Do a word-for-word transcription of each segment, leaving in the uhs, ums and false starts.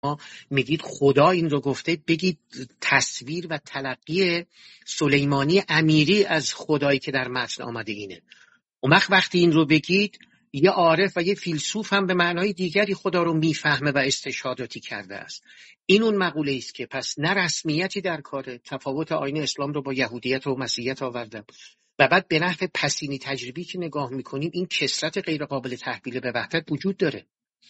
میگید خدا این رو گفته، بگید تصویر و تلقی سلیمانی امیری از خدایی که در متن آمده اینه. اون وقت وقتی این رو بگید، یه عارف و یه فیلسوف هم به معنای دیگری خدا رو میفهمه و استشهاداتی کرده است. این اون مقوله است که پس نه رسمیتی در کاره، تفاوت آیین اسلام رو با یهودیت و مسیحیت آوردم، و بعد به نحو پسینی تجربی که نگاه میکنیم این کثرت غیر قابل تحویل به وحدت وجود داره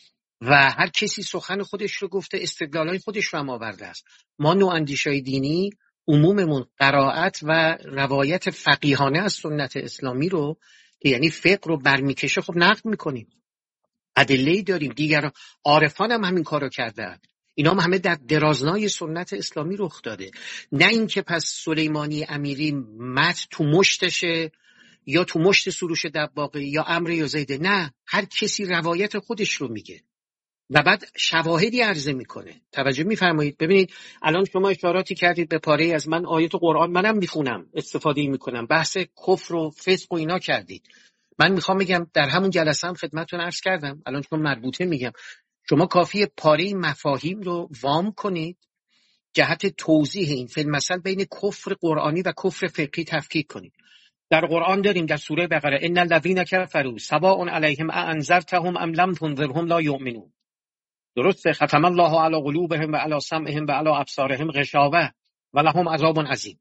و هر کسی سخن خودش رو گفته، استدلالای خودش رو هم آورده است. ما نواندیشای دینی عموممون قرائت و روایت فقیهانه از سنت اسلامی رو که یعنی فقه رو برمیکشه خب نقد میکنیم، ادله‌ای داریم، دیگر عارفان هم همین کارو کردن، اینا هم همه در درازنای سنت اسلامی رخ داده. نه اینکه پس سلیمانی امیری مت تو مشتشه یا تو مشت سروش دباغی یا امر یا زیده، نه، هر کسی روایت خودش رو میگه و بعد شواهدی عرضه میکنه. توجه میفرمایید؟ ببینید الان شما اشاراتی کردید به پاره از من آیات قرآن، منم میخونم، استفاده میکنم، بحث کفر و فسق و اینا کردید. من میخوام بگم در همون جلسه هم خدمتتون عرض کردم، الان چون مربوطه میگم، شما کافیه پاره مفاهیم رو وام کنید، جهت توضیح این فیلم مثلا بین کفر قرآنی و کفر فقهی تفکیک کنید. در قرآن داریم در سوره بقره ان الذین کفروا سواء علیهم اانذرتهم ام لم تنذرهم لا یؤمنون. درسته؟ ختم الله علی قلوبهم و علی سمعهم و علی ابصارهم غشاوه و لهم عذاب عظیم.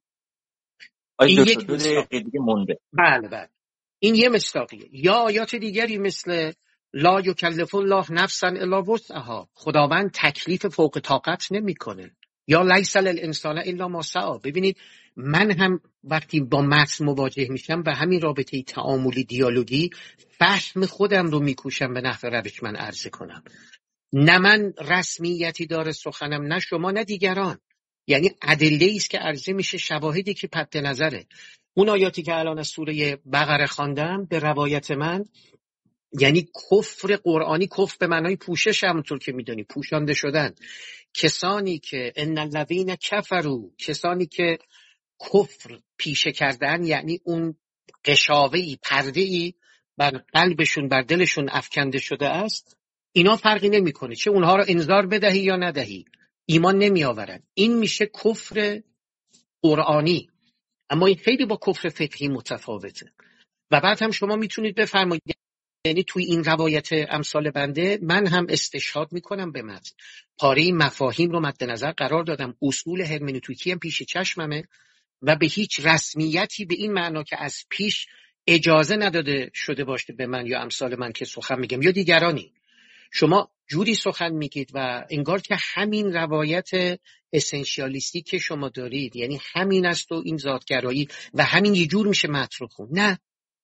این یک دقیقه دیگه مونده. بله بله. این یه مصداقیه. یا آیات دیگری مثل لا یکلف الله نفسا الا وسعها، خداوند تکلیف فوق طاقت نمیکنه. یا لیس للانسان الا ما سعی. ببینید من هم وقتی با متن مواجه میشم به همین رابطه تعاملی دیالوگی فهم خودم رو میکوشم به نحو روش من عرضه کنم. نه من رسمیتی داره سخنم، نه شما نه دیگران، یعنی ادله‌ای است که عرضه میشه، شواهدی که پد نظره. اون آیاتی که الان از سوره بقره خواندم به روایت من یعنی کفر قرآنی، کفر به معنای پوشش، همونطور که میدونی پوشانده شدن. کسانی که ان الذین کفروا، کسانی که کفر پیشه کردن، یعنی اون قشاوه‌ای، پرده‌ای بر قلبشون، بر دلشون افکنده شده است، اینا فرقی نمیکنه چه اونها رو انذار بدهی یا ندهی، ایمان نمی آورن. این میشه کفر قرآنی، اما این خیلی با کفر فقهی متفاوته. و بعد هم شما میتونید بفرمایید، یعنی توی این روایت امثال بنده من هم استشهاد میکنم به متن، پاره مفاهیم رو مد نظر قرار دادم، اصول هرمنوتیکی هم پیش چشممه و به هیچ رسمیتی به این معنا که از پیش اجازه نداده شده باشه به من یا امثال من که سخن میگم یا دیگرانی. شما جوری سخن میگید و انگار که همین روایت اسنشیالیستی که شما دارید یعنی همین است و این ذاتگرایی و همین یه جور میشه متن رو خون. نه،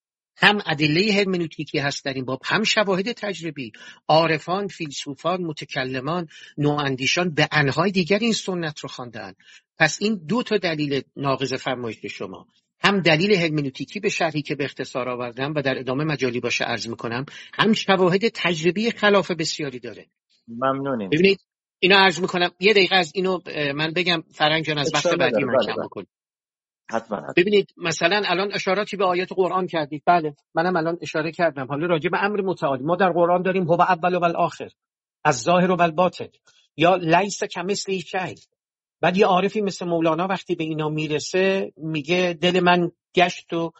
هم ادله هرمنوتیکی هست در این باب، هم شواهد تجربی. عارفان، فیلسوفان، متکلمان، نواندیشان به انواع دیگر این سنت رو خواندن. پس این دو تا دلیل ناقض فرمایش شما، هم دلیل هرمنوتیکی به شرحی که به اختصار آوردم و در ادامه مجالی باشه عرض میکنم، هم شواهد تجربی خلاف بسیاری داره. ممنونیم. ببینید اینا عرض میکنم، یه دقیقه از اینو من بگم فرنگ جان، از وقت بعدی من کم بکنم. حتما حتما. ببینید مثلا الان اشاراتی به آیات قرآن کردید، بله منم الان اشاره کردم. حالا راجع به امر متعالی ما در قرآن داریم هو اول و الاخر، از ظاهر و الباطن، یا لیس کمثله شیء. بعد یه عارفی مثل مولانا وقتی به اینا میرسه میگه دل من گشت و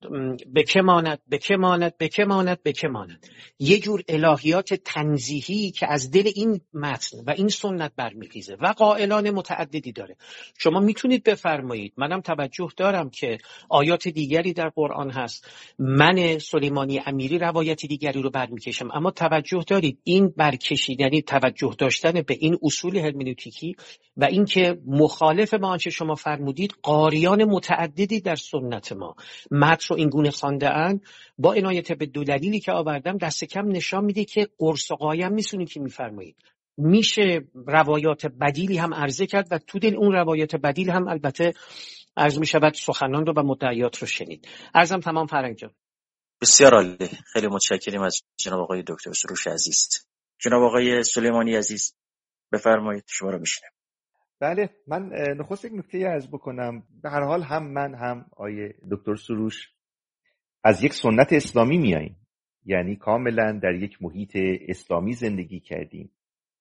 به که ماند به که ماند به که ماند به که ماند. یه جور الهیات تنزیهی که از دل این متن و این سنت برمیخیزه و قائلان متعددی داره. شما میتونید بفرمایید، منم توجه دارم که آیات دیگری در قرآن هست، من سلیمانی امیری روایت دیگری رو برمیکشم، اما توجه دارید این برکشیدنی، توجه داشتن به این اصول هرمنوتیکی و اینکه مخالف با آنچه شما فرمودید قاریان متعددی در سنت ما متن رو این گونه خوانده‌اند، با عنایت به دو دلیلی که آوردم دست کم نشان میده که قرص و قایم نیستونید که میفرمایید. میشه روایات بدیلی هم عرضه کرد و تو دل اون روایات بدیل هم البته عرض میشود سخنان رو و مدعیات رو شنید. عرضم تمام فرنگ جان. بسیار عالی، خیلی متشکریم از جناب آقای دکتر سروش عزیز. جناب آقای سلیمانی عزیز بفرمایید، شما رو میشنم. بله، من نخست یک نکته عرض بکنم. به هر حال هم من هم آیه دکتر سروش از یک سنت اسلامی میاییم، یعنی کاملا در یک محیط اسلامی زندگی کردیم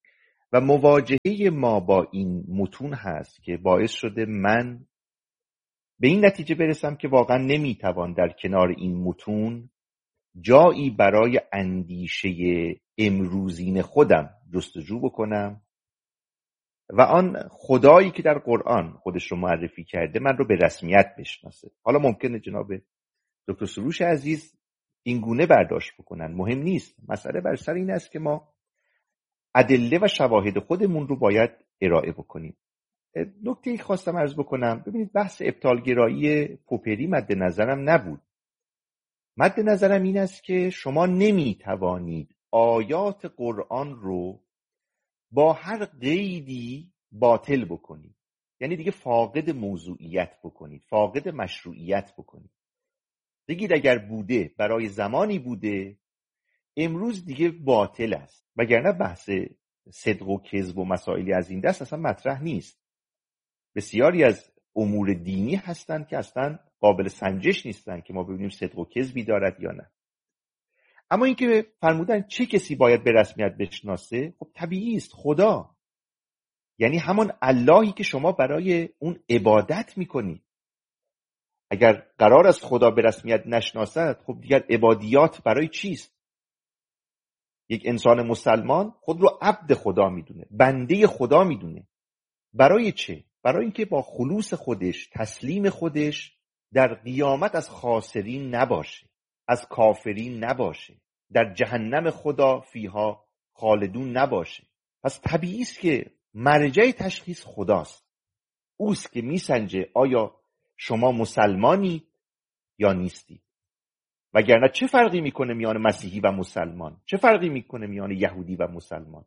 و مواجهه ما با این متون هست که باعث شده من به این نتیجه برسم که واقعا نمیتوان در کنار این متون جایی برای اندیشه امروزین خودم جستجو بکنم و آن خدایی که در قرآن خودش رو معرفی کرده من رو به رسمیت بشناسه. حالا ممکنه جناب دکتر سروش عزیز این گونه برداشت بکنن، مهم نیست. مسئله بر سر این است که ما ادله و شواهد خودمون رو باید ارائه بکنیم. نکته ای خواستم عرض بکنم، ببینید بحث ابطالگرایی پوپری مد نظرم نبود. مد نظرم این است که شما نمیتوانید آیات قرآن رو با هر قیدی باطل بکنید، یعنی دیگه فاقد موضوعیت بکنید، فاقد مشروعیت بکنید. بگید اگر بوده برای زمانی بوده، امروز دیگه باطل است. وگرنه بحث صدق و کذب و مسائلی از این دست اصلا مطرح نیست. بسیاری از امور دینی هستند که اصلا قابل سنجش نیستند که ما ببینیم صدق و کذبی دارد یا نه. اما اینکه فرمودن چه کسی باید به رسمیت بشناسه، خب طبیعی است، خدا. یعنی همان اللهی که شما برای اون عبادت میکنید. اگر قرار است خدا به رسمیت نشناسد، خب دیگر عبادیات برای چیست؟ یک انسان مسلمان خود رو عبد خدا میدونه، بنده خدا میدونه. برای چه؟ برای اینکه با خلوص خودش، تسلیم خودش در قیامت از خاسرین نباشه، از کافرین نباشه، در جهنم خدا فیها خالدون نباشه. پس طبیعی است که مرجع تشخیص خداست. اوست که میسنجه آیا شما مسلمانی یا نیستی. وگرنه چه فرقی میکنه میان مسیحی و مسلمان؟ چه فرقی میکنه میان یهودی و مسلمان؟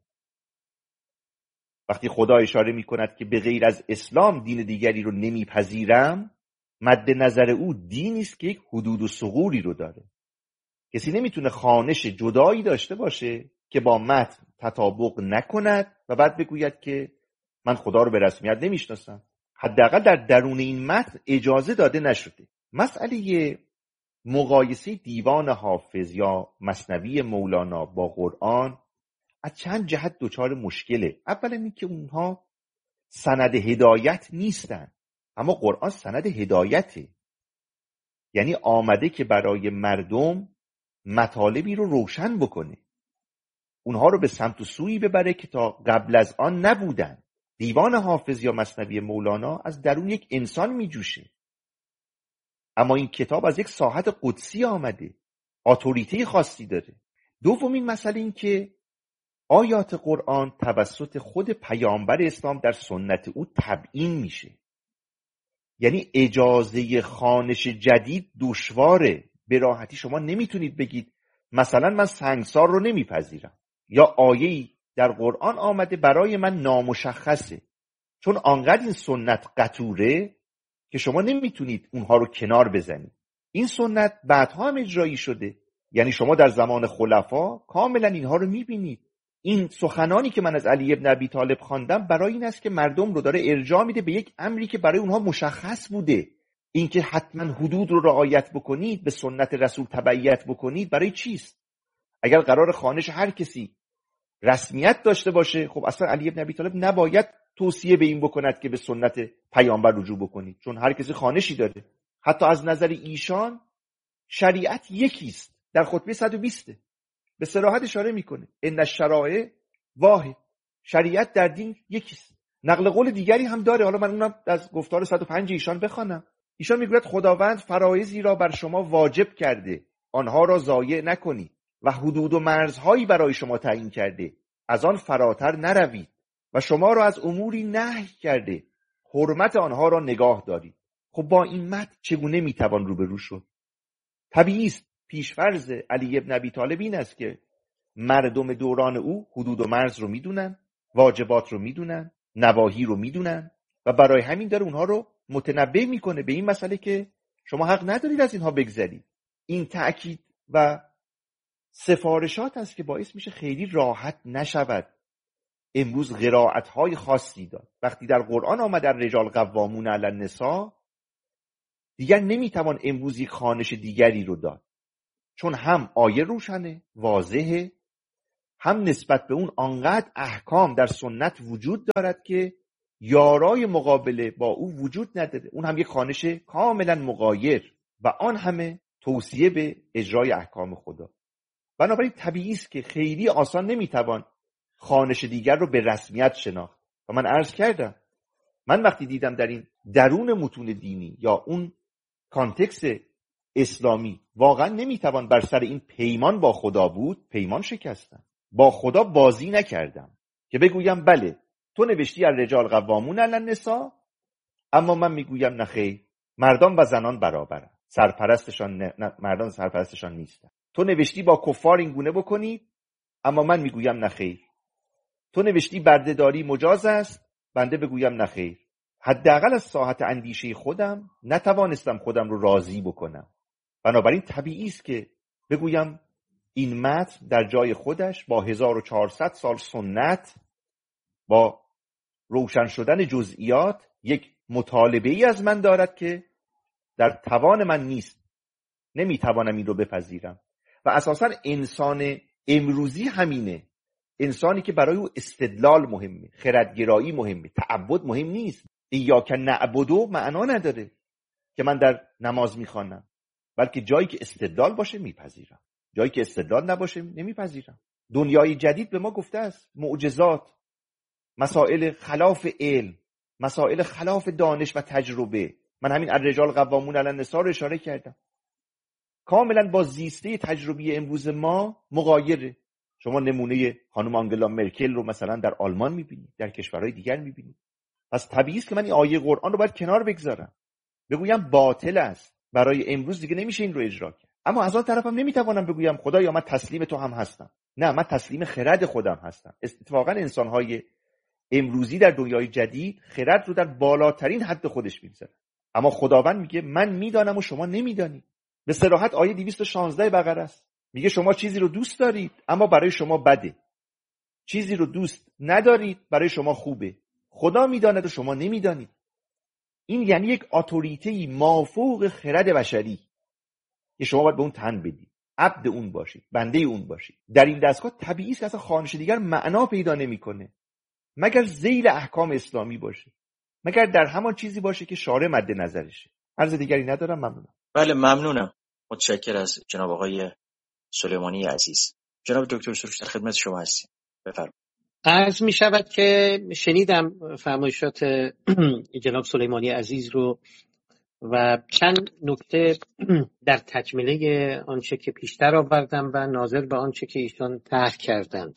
وقتی خدا اشاره میکند که به غیر از اسلام دین دیگری رو نمیپذیرم، مد نظر او دینی است که یک حدود و ثغوری رو داره. کسی نمیتونه خوانش جدایی داشته باشه که با متن تطابق نکند و بعد بگوید که من خدا رو به رسمیت نمیشناسم. حداقل در درون این متن اجازه داده نشده. مسئله مقایسه دیوان حافظ یا مثنوی مولانا با قرآن از چند جهت دچار مشکله. اولا این که اونها سند هدایت نیستن، اما قرآن سند هدایته. یعنی آمده که برای مردم مطالبی رو روشن بکنه، اونها رو به سمت و سویی ببره که تا قبل از آن نبودن. دیوان حافظ یا مثنوی مولانا از درون یک انسان می جوشه، اما این کتاب از یک ساحت قدسی آمده، اتوریته خاصی داره. دومین مسئله این که آیات قرآن توسط خود پیامبر اسلام در سنت او تبیین میشه. یعنی اجازه خوانش جدید دشواره. به راحتی شما نمیتونید بگید مثلا من سنگسار رو نمیپذیرم، یا آیه‌ای در قرآن آمده برای من نامشخصه، چون آنقدر این سنت قطوره که شما نمیتونید اونها رو کنار بزنید. این سنت بعدها هم اجرایی شده، یعنی شما در زمان خلفا کاملا اینها رو میبینید. این سخنانی که من از علی ابن ابی طالب خواندم برای این است که مردم رو داره ارجاع میده به یک امری که برای اونها مشخص بوده. اینکه حتما حدود رو رعایت بکنید، به سنت رسول تبعیت بکنید، برای چیست؟ اگر قرار خوانش هر کسی رسمیت داشته باشه، خب اصلا علی ابن ابی طالب نباید توصیه به این بکند که به سنت پیامبر رجوع بکنید، چون هر کسی خوانشی داره. حتی از نظر ایشان شریعت یکیست. در خطبه صد و بیست به صراحت اشاره میکنه ان الشرائع واحد، شریعت در دین یکیست. نقل قول دیگری هم داره، حالا من اونم از گفتار صد و پنج ایشان بخوانم. ایشان میگوید خداوند فرایضی را بر شما واجب کرده، آنها را ضایع نکنید، و حدود و مرزهایی برای شما تعیین کرده، از آن فراتر نروید، و شما را از اموری نهی کرده، حرمت آنها را نگاه دارید. خب با این متن چگونه میتوان روبرو شد؟ طبیعی است پیشفرض علی ابن ابی طالب این است که مردم دوران او حدود و مرز رو میدونن، واجبات رو میدونن، نواهی رو میدونن، و برای همین داره اونها رو متنبه میکنه به این مسئله که شما حق ندارید از اینها بگذرید. این تأکید و سفارشات است که باعث میشه خیلی راحت نشود امروز قرائت‌های خاصی داد. وقتی در قرآن آمد الرجال قوامون علی النساء، دیگر نمیتوان امروز یک خوانش دیگری رو داد، چون هم آیه روشنه، واضحه، هم نسبت به اون آنقدر احکام در سنت وجود دارد که یارای مقابله با او وجود نداره. اون هم یک خوانش کاملا مغایر و آن همه توصیه به اجرای احکام خدا. بنابراین طبیعی است که خیلی آسان نمیتوان خوانش دیگر رو به رسمیت شناخت. و من عرض کردم من وقتی دیدم در این درون متون دینی یا اون کانتکست اسلامی واقعا نمیتوان بر سر این پیمان با خدا بود، پیمان شکستم. با خدا بازی نکردم که بگویم بله تو نوشتی الرجال قوامون علی النساء، اما من میگویم نه خیر، مردان و زنان برابرن، سرپرستشان نه، مردان سرپرستشان نیستن. تو نوشتی با کفار این گونه بکنید، اما من میگویم نه خیر. تو نوشتی بردهداری مجاز است، بنده بگویم نه خیر. حداقل از ساحت اندیشه خودم نتوانستم خودم رو راضی بکنم. بنابراین طبیعی است که بگویم این متن در جای خودش با هزار و چهارصد سال سنت، با روشن شدن جزئیات، یک مطالبه ای از من دارد که در توان من نیست، نمیتوانم این رو بپذیرم. و اساسا انسان امروزی همینه، انسانی که برای او استدلال مهمه، خردگرایی مهمه، تعبد مهم نیست. ایاک نعبدو معنا نداره که من در نماز میخوانم، بلکه جایی که استدلال باشه میپذیرم، جایی که استدلال نباشه نمیپذیرم. دنیای جدید به ما گفته است معجزات، مسائل خلاف علم، مسائل خلاف دانش و تجربه. من همین الرجال قوامون علی النساء رو اشاره کردم، کاملا با زیسته تجربی امروز ما مغایره. شما نمونه خانم آنگلا مرکل رو مثلا در آلمان میبینید، در کشورهای دیگر میبینید. پس طبیعی است که من این آیه قرآن رو باید کنار بگذارم، بگویم باطل است، برای امروز دیگه نمیشه این رو اجرا کرد. اما از آن طرفم نمیتوانم بگویم خدایا من تسلیم تو هم هستم. نه، من تسلیم خرد خودم هستم. اتفاقا انسان‌های امروزی در دنیای جدید خرد رو در بالاترین حد خودش می‌گذارن. اما خداوند میگه من میدانم و شما نمیدانید. به صراحت آیه دویست و شانزده بقره است. میگه شما چیزی رو دوست دارید اما برای شما بده، چیزی رو دوست ندارید برای شما خوبه. خدا میداند و شما نمیدانید. این یعنی یک اتوریته مافوق خرد بشری که شما باید به اون تن بدید، عبد اون باشید، بنده اون باشید. در این دستگاه طبیعی است که اصلا خوانش دیگر معنا پیدا نمیکنه مگر ذیل احکام اسلامی باشه، مگر در همان چیزی باشه که شارع مد نظرشه. عرض دیگری ندارم. ممنونم. بله ممنونم. متشکرم از جناب آقای سلیمانی عزیز. جناب دکتر سروش در خدمت شما هستیم. بفرمایید. عرض می شود که شنیدم فرمایشات جناب سلیمانی عزیز رو و چند نکته در تکمله آنچه که پیشتر آوردم و ناظر به آنچه که ایشان طرح کردند.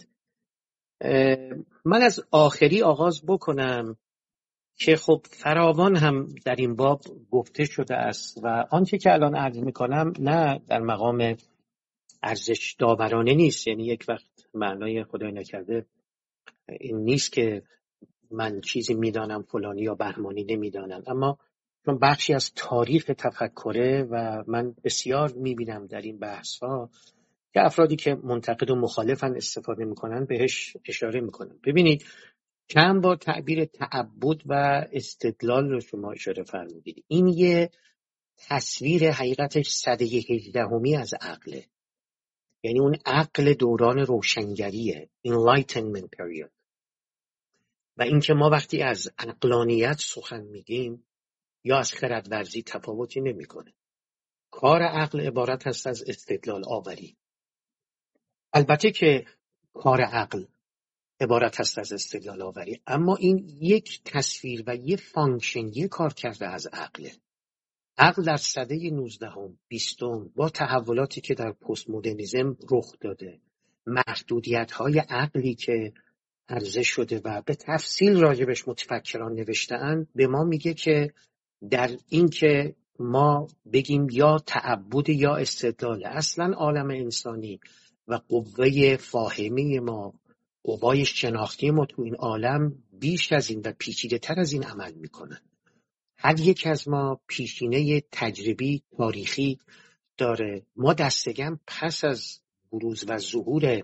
من از آخری آغاز بکنم که خب فراوان هم در این باب گفته شده است و آنچه که الان عرض میکنم نه در مقام ارزش داورانه نیست، یعنی یک وقت معنای خدای نکرده این نیست که من چیزی میدانم فلانی یا بهمانی نمیدانم، اما چون بخشی از تاریخ تفکره و من بسیار میبینم در این بحث ها که افرادی که منتقد و مخالفن استفاده میکنن بهش اشاره میکنن. ببینید چند بار تعبیر تعبد و استدلال رو شما اشاره فرمودید. این یه تصویر حقیقتش سده هجدهمی از عقله، یعنی اون عقل دوران روشنگریه، enlightenment period. و اینکه ما وقتی از عقلانیت سخن میگیم یا از خردورزی تفاوتی نمیکنه. کار عقل عبارت هست از استدلال آوری. البته که کار عقل عبارت هست از استدلال آوری، اما این یک تصویر و یک فانکشن، یک کار کرده از عقله. عقل در سده نوزدهم، بیستم با تحولاتی که در پست مدرنیسم رخ داده، محدودیت‌های عقلی که عرضه شده و به تفصیل راجبش متفکران نوشته‌اند، به ما میگه که در این که ما بگیم یا تعبد یا استدلال، اصلا عالم انسانی و قوه فاهمی ما، قوای شناختی ما تو این عالم بیش از این و پیچیده تر از این عمل میکنن. هر یک از ما پیشینه تجربی تاریخی داره. ما دستگم پس از بروز و ظهور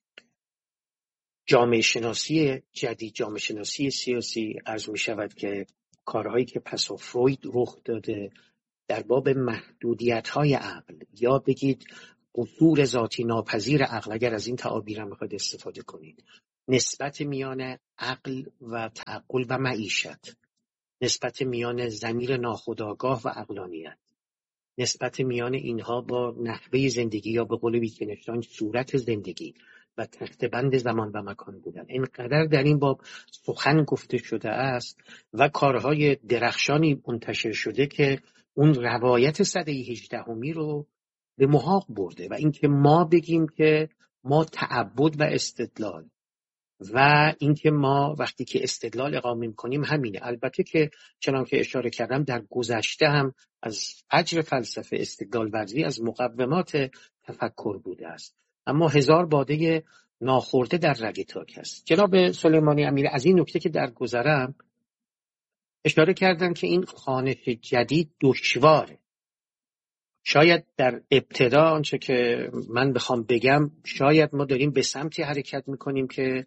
جامعه شناسی جدید، جامعه شناسی سیاسی، عرض می شود که کارهایی که پس از فروید رخ داده در باب محدودیت های عقل یا بگید قصور ذاتی ناپذیر عقل، اگر از این تعابیر هم میخواید استفاده کنید، نسبت میان عقل و تعقل و معیشت، نسبت میان ضمیر ناخودآگاه و عقلانیت، نسبت میان اینها با نحوه زندگی یا به قول ویتگنشتاین صورت زندگی و تخته‌بند زمان و مکان بودن، اینقدر در این باب سخن گفته شده است و کارهای درخشانی منتشر شده که اون روایت سده هجدهمی رو به محاق برده و اینکه ما بگیم که ما تعبد و استدلال و اینکه ما وقتی که استدلال اقامه می‌کنیم همینه. البته که چنان که اشاره کردم در گذشته هم از اجر فلسفه استدلال ورزی از مقومات تفکر بوده است، اما هزار باده ناخورده در رگ تاک است. جناب سلیمانی امیری از این نکته که در گذرم اشاره کردن که این خوانش جدید دشواره. شاید در ابتدا آنچه که من بخوام بگم، شاید ما داریم به سمتی حرکت میکنیم که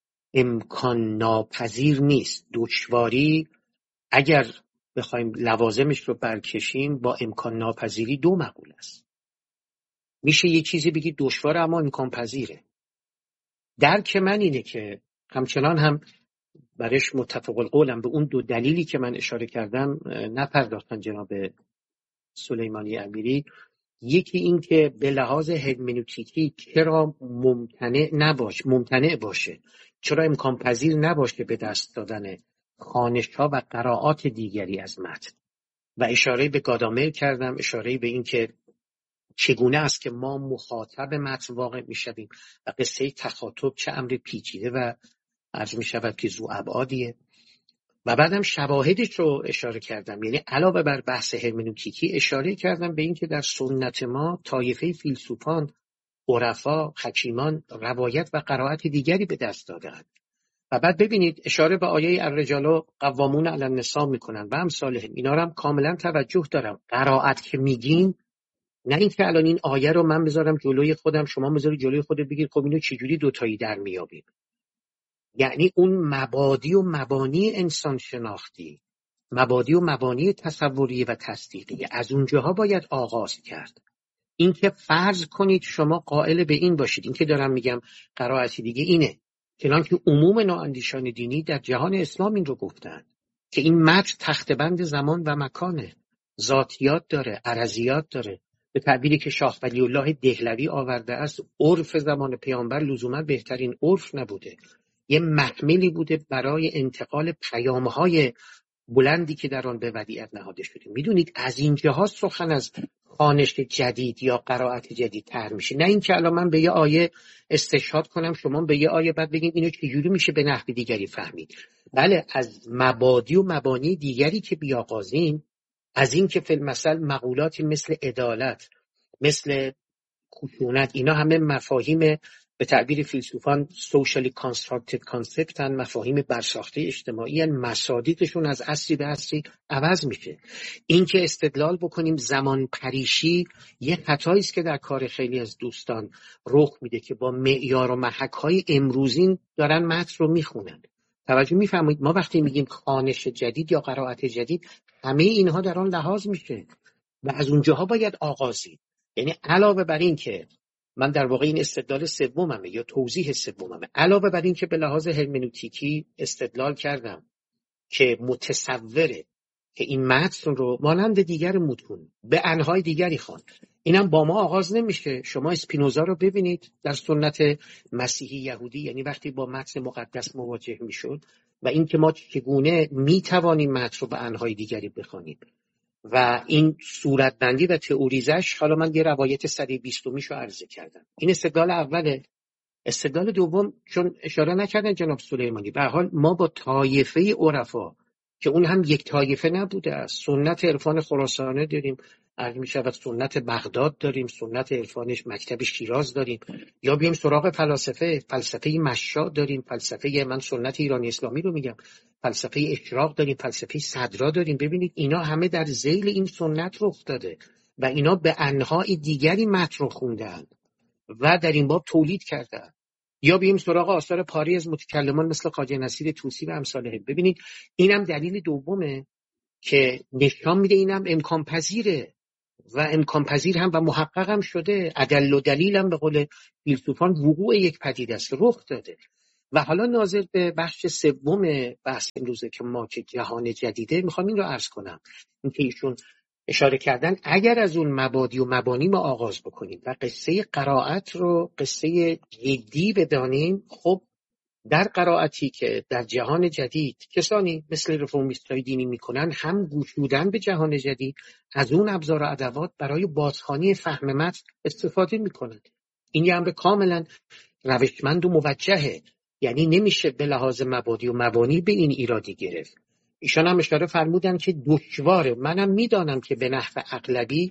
امکان ناپذیر نیست. دشواری اگر بخوایم لوازمش رو برکشیم با امکان ناپذیری دو مقوله است. میشه یه چیزی بگید دشواره اما امکان پذیره. درک من اینه که همچنان هم برش متفق القولم به اون دو دلیلی که من اشاره کردم نپرداختن جناب سلیمانی امیری. یکی این که به لحاظ هرمنوتیکی چرا ممتنع نباشه ممتنع باشه چرا امکان پذیر نباشه به دست دادن خوانش‌ها و قرائات دیگری از متن، و اشاره به گادامر کردم، اشاره به این که چگونه است که ما مخاطب متن واقع می‌شویم و قصه تخاطب چه امر پیچیده و عرض می‌شود که ذو ابعادیه، و بعدم شواهدش رو اشاره کردم. یعنی علاوه بر بحث هرمنوتیکی اشاره کردم به این که در سنت ما طایفه فیلسوفان، عرفا، حکیمان روایت و قرائت دیگری به دست دادند. و بعد ببینید اشاره به آیه الرجال قوامون علی النساء میکنن و امثالهم، اینا رو هم کاملا توجه دارم. قرائت که میگین نه اینکه الان این آیه رو من بذارم جلوی خودم شما بذاری جلوی خودت بگید خب اینو چجوری دوتایی در میابیم. یعنی اون مبادی و مبانی انسان شناختی، مبادی و مبانی تصوری و تصدیقی، از اونجاها باید آغاز کرد. این که فرض کنید شما قائل به این باشید، این که دارم میگم قرائتی دیگه اینه، چنانکه عموم نواندیشان دینی در جهان اسلام این رو گفتن که این متن تخته‌بند زمان و مکانه، ذاتیات داره، عرضیات داره. به تعبیری که شاه ولی الله دهلوی آورده است، عرف زمان پیامبر لزوما بهترین عرف نبوده، یه محملی بوده برای انتقال پیام‌های بلندی که در آن به ودیعت نهاده شده. میدونید از اینجاها سخن از خوانش جدید یا قرائت جدید تر میشه، نه اینکه الان من به یه آیه استشهاد کنم شما به یه آیه بعد بگید اینو چجوری میشه به نحو دیگری فهمید. بله، از مبادی و مبانی دیگری که بیاغازیم، از این که فی المثل مقولاتی مثل عدالت، مثل خشونت، اینا همه مفاهیم به تعبیر فیلسوفان socially constructed concept هن، مفاهیم برساخته اجتماعی هن، مصادیقشون از عصری به عصری عوض میشه. این که استدلال بکنیم زمان پریشی یه خطایی است که در کار خیلی از دوستان رخ میده که با معیار و محک‌های امروزین دارن متن رو میخونن. توجه میفرمایید ما وقتی میگیم خوانش جدید یا قرائت جدید، همه اینها در آن لحاظ میشه و از اونجاها باید آغازی. یعنی علاوه بر این که من در واقع این استدلال سوممه یا توضیح سوممه، علاوه بر این که به لحاظ هرمنوتیکی استدلال کردم که متصوره که این متن رو مانند دیگر متون به انهای دیگری خوان، اینم با ما آغاز نمیشه. شما اسپینوزا رو ببینید در سنت مسیحی یهودی، یعنی وقتی با متن مقدس مواجه میشد و این که ما چگونه میتوانیم متن رو به انهای دیگری بخوانیم و این صورتبندی و تئوریزش. حالا من یه روایت صده بیستمیشو عرضه کردم. این استدلال اوله. استدلال دوم، چون اشاره نکردن جناب سلیمانی، به هر حال ما با طایفه عرفا که اون هم یک طایفه نبوده است، سنت عرفان خراسانه داریم، عرض می شود سنت بغداد داریم، سنت عرفانش مکتب شیراز داریم، یا بیایم سراغ فلاسفه، فلسفه مشا داریم، فلسفه من سنت ایرانی اسلامی رو میگم، فلسفه اشراق داریم، فلسفه صدرا داریم. ببینید اینا همه در ذیل این سنت رخ داده و اینا به انواع دیگری متن رو خوندن و در این باب تولید کردن. یا بیایم سراغ آثار پاری از متکلمان مثل خواجه نصیر طوسی و امثالهم. ببینید اینم دلیل دومه که نشان میده اینم امکان پذیره. و امکان پذیر هم و محقق هم شده. ادل و دلیل هم به قول فیلسوفان وقوع یک پدیده است، رخ داده. و حالا ناظر به بخش سوم بحث امروزه که ما که جهان جدیده، میخوام این رو عرض کنم، اینکه ایشون اشاره کردن اگر از اون مبادی و مبانی ما آغاز بکنیم و قصه قرائت رو قصه جدی بدانیم، خب در قرائتی که در جهان جدید کسانی مثل رفرمیست‌های دینی میکنن، هم گوش بودن به جهان جدید از اون ابزار و ادوات برای بازخوانی فهم متن استفاده میکنن. این یه امر کاملا روشمند و موجهه، یعنی نمیشه به لحاظ مبادی و مبانی به این ایرادی گرفت. ایشان هم اشاره فرمودن که دشواره، منم میدانم که به نحو اغلبی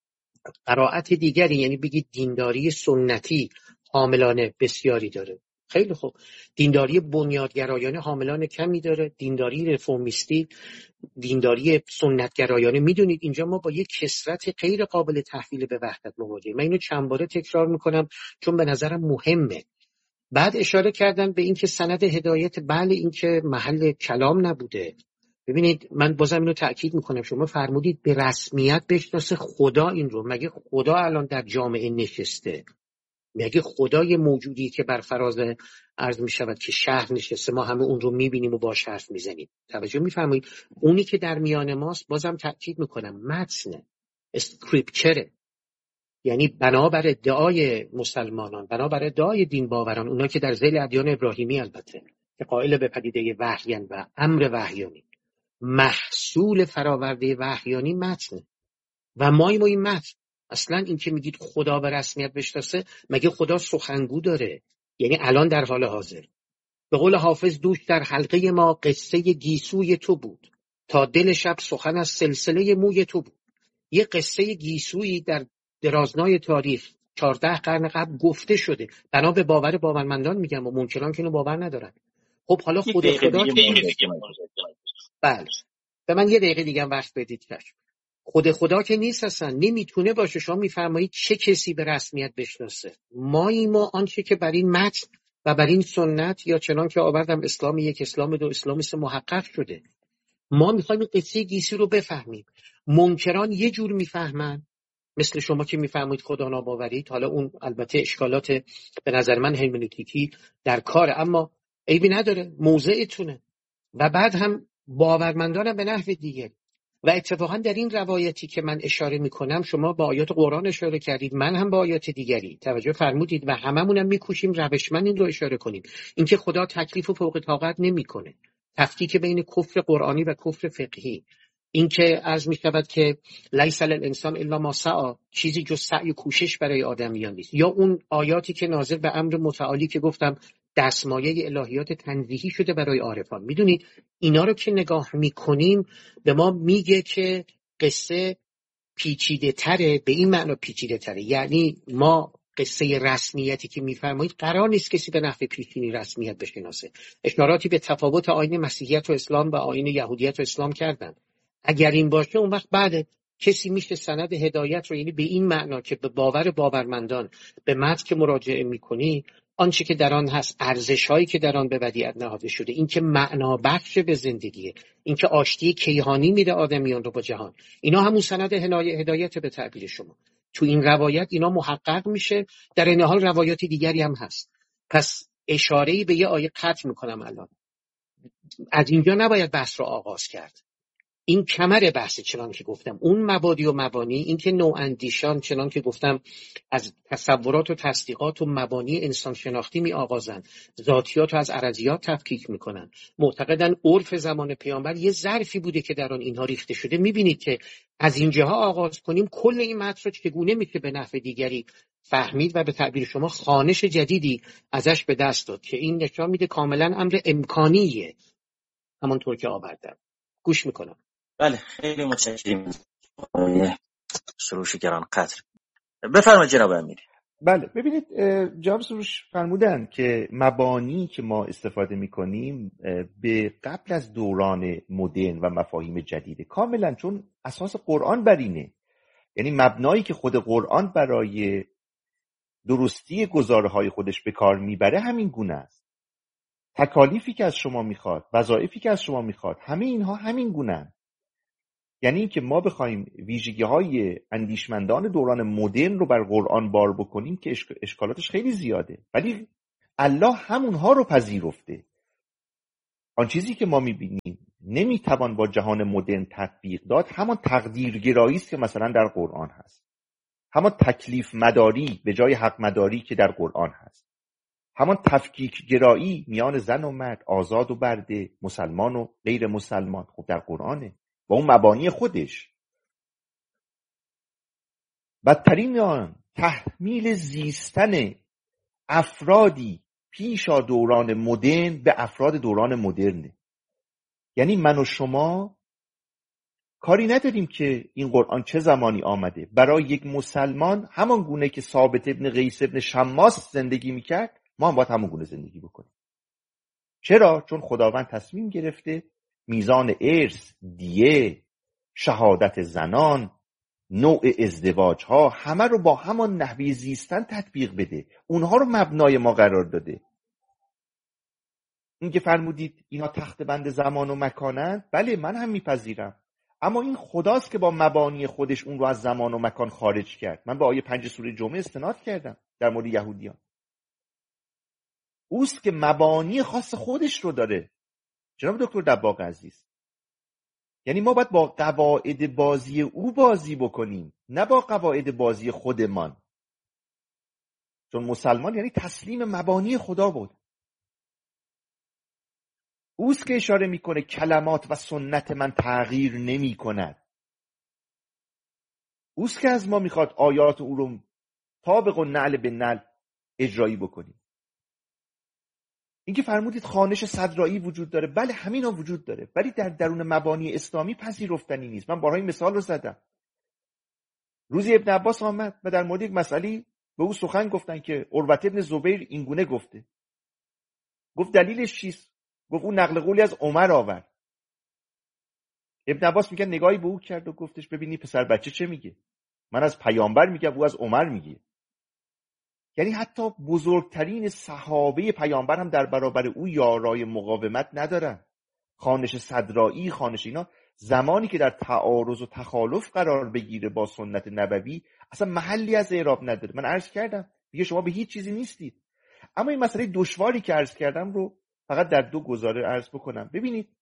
قرائت دیگری، یعنی بگید دینداری سنتی حاملان بسیاری داره. خیلی خوب، دینداری بنیادگرایانه حاملان کمی داره، دینداری رفرمیستی، دینداری سنتگرایانه. میدونید اینجا ما با یک کثرت غیر قابل تحویل به وحدت مواجهیم. من اینو چند باره تکرار میکنم چون به نظرم مهمه. بعد اشاره کردن به اینکه سند هدایت، بله این که محل کلام نبوده. ببینید من بازم اینو تأکید میکنم، شما فرمودید به رسمیت بشناسه خدا این رو. مگه خدا الان در جامعه نشسته؟ مگه خدای موجودی که بر فراز عرض میشود که شهر نشسته ما همه اون رو میبینیم و باش حرف میزنیم؟ توجه میفرمایید؟ اونی که در میان ماست، بازم تأکید میکنم، متنه، اسکریپچره، یعنی بنابر ادعای مسلمانان، بنابر ادعای دین باوران، اونا که در ذیل ادیان ابراهیمی البته که قائل به پدیده وحیان و امر وحیانی، محصول فراورده وحیانی متنه و مای ما این متن. اصلا این که میگید خدا به رسمیت بشناسه، مگه خدا سخنگو داره؟ یعنی الان در حال حاضر به قول حافظ، دوش در حلقه ما قصه گیسوی تو بود، تا دل شب سخن از سلسله موی تو بود. یه قصه گیسویی در درازنای تاریخ چهارده قرن قبل گفته شده، بنا به باور باورمندان میگم و منکران که اینو باور ندارن. خب حالا خود خدا که بله، به من یه دقیقه دیگه هم وقت بدید کش. خود خدا که نیست، اصلا نمیتونه باشه. شما میفرمایید چه کسی به رسمیت بشناسه؟ مایی ما آنچه که بر این متن و بر این سنت، یا چنان که آوردم اسلام یک، اسلام دو، اسلام سه محقق شده. ما میخوایم این قصه گیسی رو بفهمیم. منکران یه جور میفهمن، مثل شما که میفهمید خدا ناباورید. حالا اون البته اشکالات به نظر من هرمنوتیکی در کار، اما عیبی نداره، موضعتونه. و بعد هم باورمندانم به نحو دیگه. و اتفاقا در این روایتی که من اشاره میکنم، شما با آیات قرآن اشاره کردید، من هم با آیات دیگری توجه فرمودید و هممونم میکوشیم روشمند این رو اشاره کنیم، اینکه خدا تکلیف و فوق طاقت نمیکنه، تفکیک بین کفر قرآنی و کفر فقهی. اینکه عرض میشود که لیس للانسان الا ما سعی، چیزی جز سعی و کوشش برای آدمیان نیست. یا اون آیاتی که ناظر به امر متعالی که گفتم دستمایه الهیات تنزیهی شده برای عارفان. میدونید اینا رو که نگاه میکنیم به ما میگه که قصه پیچیده تره، به این معنا پیچیده تره. یعنی ما قصه رسمیتی که میفرمایید قرار نیست کسی به نحو پیشینی رسمیت بشناسه. اشاراتی به تفاوت آیین مسیحیت و اسلام و آیین یهودیت و اسلام کردن. اگر این باشه اون وقت بعد کسی میشه سند هدایت رو، یعنی به این معنا که به باور باورمندان به متن که مراجعه میکنی، آنچه که در آن هست، ارزش‌هایی که در آن به ودیعت نهاده شده، این که معنا بخش به زندگیه، این که آشتی کیهانی میده آدمیان رو با جهان، اینا همون سند هدایت به تعبیر شما. تو این روایت اینا محقق میشه. در این حال روایات دیگری هم هست. پس اشاره‌ای به یه آیه قطع میکنم الان. از اینجا نباید بحث رو آغاز کرد. این کمر بحث، چنان که گفتم اون مبادی و مبانی، این که نواندیشان چنان که گفتم از تصورات و تصدیقات و مبانی انسان شناختی می آغازن، ذاتیات رو از ارضیات تفکیک میکنن، معتقدن عرف زمان پیامبر یه ظرفی بوده که در آن اینها ریخته شده. میبینید که از اینجاها آغاز کنیم کل این متن رو چگونه میشه به نحو دیگری فهمید و به تعبیر شما خوانش جدیدی ازش به دست داد که این نشان میده کاملا امر امکانیه، همونطور که آوردم. گوش میکنم. بله خیلی متشکرم سروش گران قدر. بفرمایید جناب امیری. بله ببینید جناب سروش فرمودن که مبانی که ما استفاده میکنیم به قبل از دوران مدرن و مفاهیم جدیده کاملا، چون اساس قرآن بر اینه. یعنی مبنایی که خود قرآن برای درستی گزارهای خودش به کار میبره همین گونه است. تکالیفی که از شما میخواد، وظایفی که از شما میخواد، همه اینها همین گونه است. یعنی اینکه ما بخوایم ویژگی‌های اندیشمندان دوران مدرن رو بر قرآن بار بکنیم که اشکالاتش خیلی زیاده، ولی الله همونها رو پذیرفته. آن چیزی که ما می‌بینیم نمیتوان با جهان مدرن تطبیق داد، همان تقدیرگرایی است که مثلا در قرآن هست، همان تکلیف مداری به جای حق مداری که در قرآن هست، همان تفکیک گرایی میان زن و مرد، آزاد و برده، مسلمان و غیر مسلمان، خب در قرآنه با اون مبانی خودش. بدترین آن تحمیل زیستن افرادی پیشا دوران مدرن به افراد دوران مدرنه. یعنی من و شما کاری نداریم که این قرآن چه زمانی آمده. برای یک مسلمان همان گونه که ثابت ابن قیس ابن شماس زندگی میکرد، ما هم باید همون گونه زندگی بکنیم. چرا؟ چون خداوند تصمیم گرفته میزان ارث، دیه، شهادت زنان، نوع ازدواج ها همه رو با همان نحوه زیستن تطبیق بده. اونها رو مبنای ما قرار داده. این که فرمودید اینا تخت بند زمان و مکانند، بله من هم میپذیرم، اما این خداست که با مبانی خودش اون رو از زمان و مکان خارج کرد. من به آیه پنج سوره جمعه استناد کردم در مورد یهودیان. اوست که مبانی خاص خودش رو داره. جناب دکتر دباغ عزیز، یعنی ما باید با قواعد بازی او بازی بکنیم، نه با قواعد بازی خودمان. چون مسلمان یعنی تسلیم مبانی خدا بود. اوست که اشاره میکنه کلمات و سنت من تغییر نمی کند. اوست که از ما میخواد آیات او رو طابق و نعل به نعل اجرایی بکنیم. اینکه فرمودید خوانش صدرایی وجود داره، بله همین ها وجود داره، ولی در درون مبانی اسلامی پذیرفتنی نیست. من بارها این مثال رو زدم. روزی ابن عباس آمد و در مورد یک مسئله به او سخن گفتن که عروة ابن زبیر این گونه گفته. گفت دلیلش چیست؟ گفت اون نقل قولی از عمر آورد. ابن عباس میگه نگاهی به او کرد و گفتش ببینی پسر بچه چه میگه؟ من از پیامبر میگم، او از عمر میگه. یعنی حتی بزرگترین صحابه پیامبر هم در برابر او یارای مقاومت ندارن. خوانش صدرایی، خوانش اینا زمانی که در تعارض و تخالف قرار بگیره با سنت نبوی اصلا محلی از اعراب نداره. من عرض کردم دیگه شما به هیچ چیزی نیستید. اما این مسئله دشواری که عرض کردم رو فقط در دو گزاره عرض بکنم. ببینید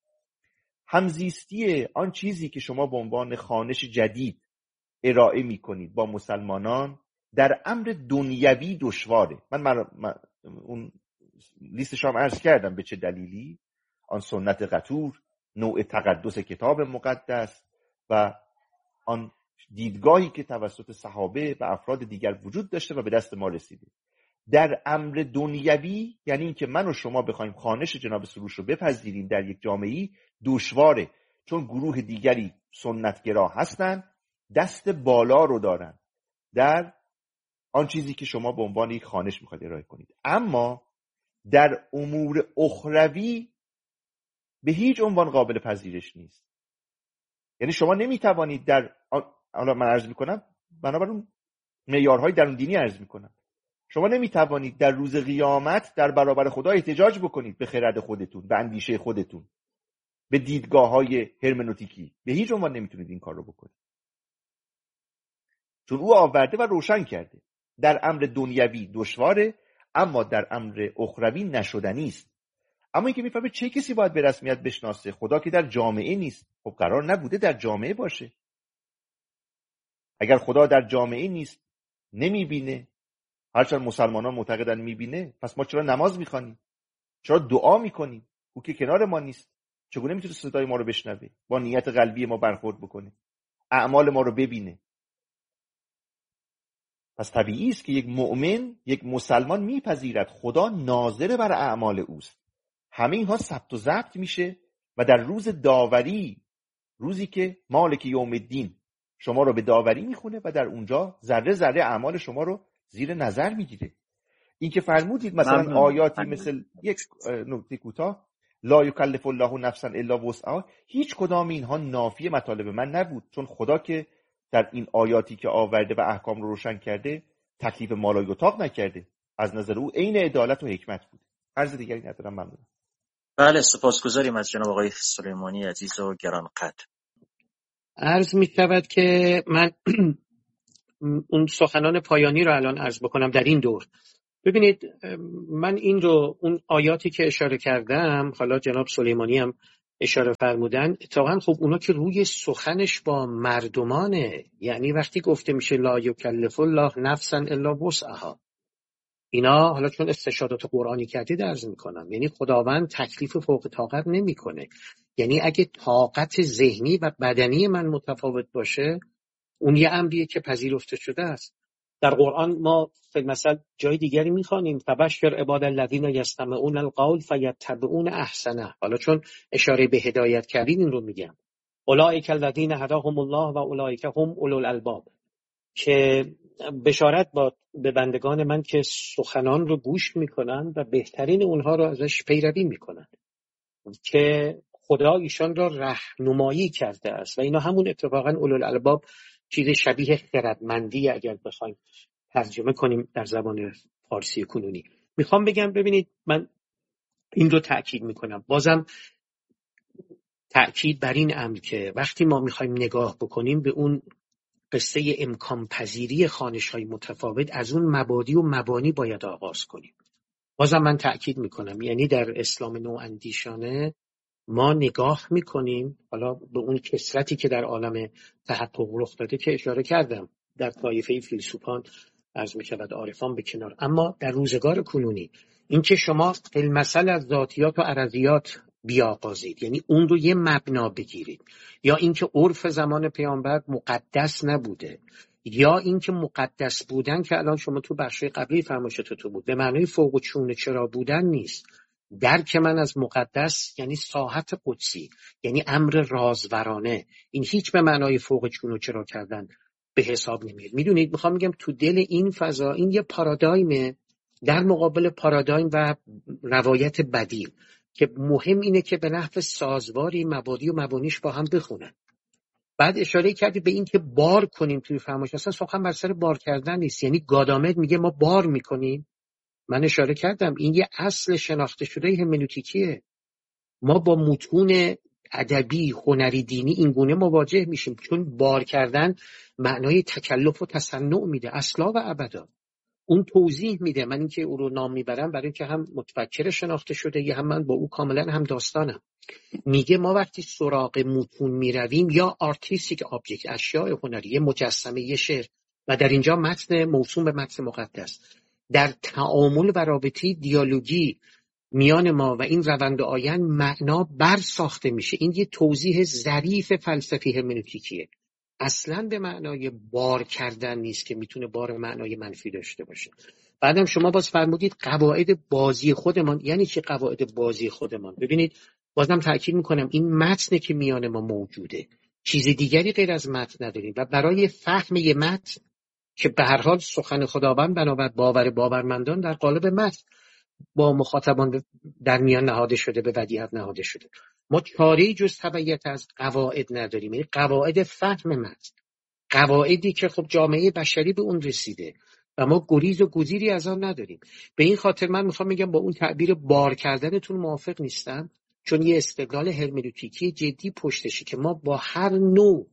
همزیستی آن چیزی که شما به عنوان خوانش جدید ارائه میکنید با مسلمانان در امر دنیوی دشواره. من, من, من اون لیستش هم عرض کردم به چه دلیلی. آن سنت قطور، نوع تقدس کتاب مقدس و آن دیدگاهی که توسط صحابه و افراد دیگر وجود داشته و به دست ما رسیده. در امر دنیوی یعنی این که من و شما بخوایم خوانش جناب سروش رو بپذیریم در یک جامعه‌ای دشواره، چون گروه دیگری سنتگرا هستن، دست بالا رو دارن در آن چیزی که شما به عنوان یک خوانش میخواید ارائه کنید. اما در امور اخروی به هیچ عنوان قابل پذیرش نیست. یعنی شما نمیتوانید در حالا من عرض میکنم بنابراین معیارهای درون دینی عرض میکنم، شما نمیتوانید در روز قیامت در برابر خدا احتجاج بکنید به خرد خودتون، به اندیشه خودتون، به دیدگاه‌های هرمنوتیکی. به هیچ عنوان نمیتونید این کار رو بکنید، چون او آورده و روشن کرده. در امر دنیوی دشواره، اما در امر اخروی نشدنی است. اما اینکه میفهمه چه کسی باید به رسمیت بشناسه خدا که در جامعه نیست. خب قرار نبوده در جامعه باشه. اگر خدا در جامعه نیست، نمیبینه، هرچند مسلمانان معتقدن میبینه، پس ما چرا نماز میخوانیم؟ چرا دعا میکنیم؟ او که کنار ما نیست، چگونه میتونه صدای ما رو بشنوه، با نیت قلبی ما برخورد بکنه، اعمال ما رو ببینه؟ پس طبیعی است که یک مؤمن، یک مسلمان میپذیرد خدا ناظر بر اعمال اوست. همه اینها ثبت و ضبط میشه و در روز داوری، روزی که مالک یوم الدین شما رو به داوری میخونه و در اونجا ذره ذره اعمال شما رو زیر نظر میگیره. این که فرمودید مثلا ممنون. آیاتی ممنون. مثل یک نکته کوتاه لا یکلف الله نفسا الا وسعها، هیچ کدام اینها نافی مطالب من نبود، چون خدا که در این آیاتی که آورده و احکام رو روشن کرده تکلیف مالای اتاق نکرده. از نظر او عین عدالت و حکمت بود. عرض دیگری ندارم. ممنون. بله، سپاسگزاریم از جناب آقای سلیمانی عزیز و گرانقدر. عرض می شود که من اون سخنان پایانی رو الان عرض بکنم در این دور. ببینید من این رو اون آیاتی که اشاره کردم، حالا جناب سلیمانی هم اشاره فرمودن، اتفاقا خب اونا که روی سخنش با مردمانه، یعنی وقتی گفته میشه لا یکلف الله نفسا الا وسعها، اینا حالا چون استشهادات قرآنی کردید عرض میکنم، یعنی خداوند تکلیف فوق طاقت نمیکنه. یعنی اگه طاقت ذهنی و بدنی من متفاوت باشه، اون یه امریه که پذیرفته شده است. در قرآن ما فی المثل جای دیگری میخوانیم فبشر عباد الذین یستمعون القول فیتبعون احسنه. حالا چون اشاره به هدایت کردین این رو میگم، اولئک الذین هداهم الله و اولئک هم اولو الالباب، که بشارت با به بندگان من که سخنان رو گوش میکنن و بهترین اونها رو ازش پیروی میکنن، که خدا ایشان را راهنمایی کرده است. و اینا همون اتفاقا اولوالالباب، چیز شبیه خردمندی اگر بخوایم ترجمه کنیم در زبان فارسی کنونی. میخوام بگم ببینید، من این رو تأکید میکنم، بازم تأکید بر این امر که وقتی ما میخوایم نگاه بکنیم به اون قصه امکان پذیری خوانش‌های متفاوت، از اون مبادی و مبانی باید آغاز کنیم. بازم من تأکید میکنم، یعنی در اسلام نواندیشانه ما نگاه میکنیم حالا به اون کثرتی که در عالم تحقق رخ داده که اشاره کردم، در طایفه فیلسوفان عرض میشود عارفان به کنار، اما در روزگار کنونی این که شما المثل از ذاتیات و عرضیات بیاغازید، یعنی اون رو یه مبنا بگیرید، یا اینکه عرف زمان پیامبر مقدس نبوده، یا اینکه مقدس بودن که الان شما تو بخش قبلی فرمایشتون بود به معنای فوق و چون چرا بودن نیست. درک من از مقدس یعنی ساحت قدسی، یعنی امر رازورانه، این هیچ به معنای فوق چون و چرا کردن به حساب نمیاد. میدونید میخوام میگم تو دل این فضا این یه پارادایمه در مقابل پارادایم و روایت بدیل، که مهم اینه که به نحو سازواری مبادی و مبانیش با هم بخونن. بعد اشاره کردی به این که بار کنیم توی فرمایش، اصلا سخن بر سر بار کردن نیست. یعنی گادامد میگه ما بار میکنیم، من اشاره کردم این یه اصل شناخته شده هرمنوتیکیه. ما با متون ادبی، هنری، دینی این گونه مواجه میشیم، چون بار کردن معنای تکلف و تصنع میده اصلا و ابدا. اون توضیح میده، من اینکه او رو نام میبرم برای اینکه هم متفکر شناخته شده، یه هم من با او کاملا هم داستانم. میگه ما وقتی سراغ متون میرویم یا آرتیستیک آبجکت، اشیاء هنری، یه مجسمه، یه شعر، و در اینجا متن موسوم به متن مقدس، در تعامل و رابطه دیالوگی میان ما و این روند آیین معنا بر ساخته میشه. این یه توضیح ظریف فلسفی هرمنوتیکیه، اصلا به معنای بار کردن نیست که میتونه بار معنای منفی داشته باشه. بعدم شما باز فرمودید قواعد بازی خودمان، یعنی چه قواعد بازی خودمان؟ ببینید بازم تأکید میکنم این متنه که میان ما موجوده، چیز دیگری غیر از متن نداریم، و برای فهم یه متن که به هر حال سخن خداوند بنابر باور باورمندان در قالب متن با مخاطبان در میان نهاده شده، به ودیعت نهاده شده، ما چاره‌ای جز تبعیت از قواعد نداریم. یعنی قواعد فهم متن، قواعدی که خب جامعه بشری به اون رسیده و ما گریز و گزیری از آن نداریم. به این خاطر من میخوام بگم با اون تعبیر بار کردنتون موافق نیستم، چون یه استدلال هرمنوتیکی جدی پشتشه که ما با هر نوع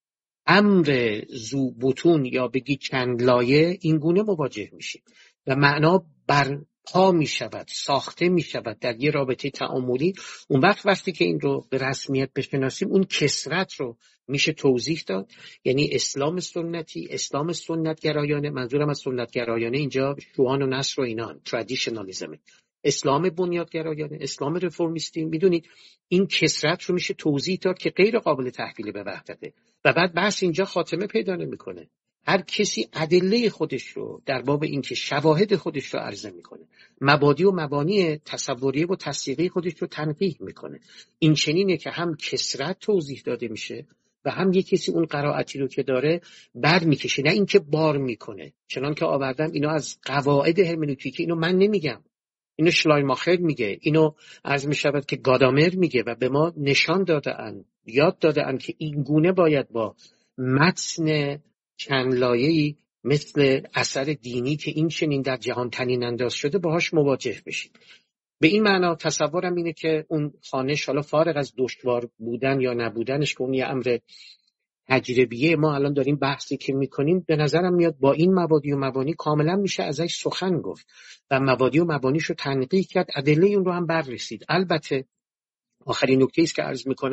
امر ذو بطون یا بگی چند لایه این گونه مواجه میشیم و معنا بر پا می شود، ساخته می شود در یه رابطه تعاملی. اون وقت وقتی که این رو به رسمیت بشناسیم اون کثرت رو میشه توضیح داد. یعنی اسلام سنتی، اسلام سنت گرایانه، منظورم از سنت گرایانه اینجا شوهان و نصر و اینان، ترادیشنالیسم، اسلام بنیادگرایانه، اسلام رفرمیستی. میدونید این کثرت رو میشه توضیح داد که غیر قابل تحویل به وحدته. و بعد بحث اینجا خاتمه پیدا نمیکنه، هر کسی ادله خودش رو در باب اینکه شواهد خودش رو عرضه میکنه، مبادی و مبانی تصوریه و تصدیقی خودش رو تنقیح میکنه. این چنینه که هم کثرت توضیح داده میشه و هم یک کسی اون قرائتی رو که داره بر میکشه، نه اینکه بار میکنه. چنان که آوردم اینا از قواعد هرمنوتیکی، اینو من نمیگم، اینو شلایماخر میگه، اینو عرض میشود که گادامر میگه و به ما نشان داده اند، یاد داده اند که این گونه باید با متن چند لایه‌ای مثل اثر دینی که این چنین در جهان طنین انداز شده باهاش مواجه بشید. به این معنا تصورم اینه که اون خوانش، حالا فارغ از دشوار بودن یا نبودنش که اون یه امر تجربیه ما الان داریم بحثی که میکنیم به نظرم میاد با این مبادی و مبانی کاملا میشه ازش سخن گفت و مبادی و مبانیشو تنقیح کرد، ادله اون رو هم بررسید. البته آخرین نکته است که عرض میکنم،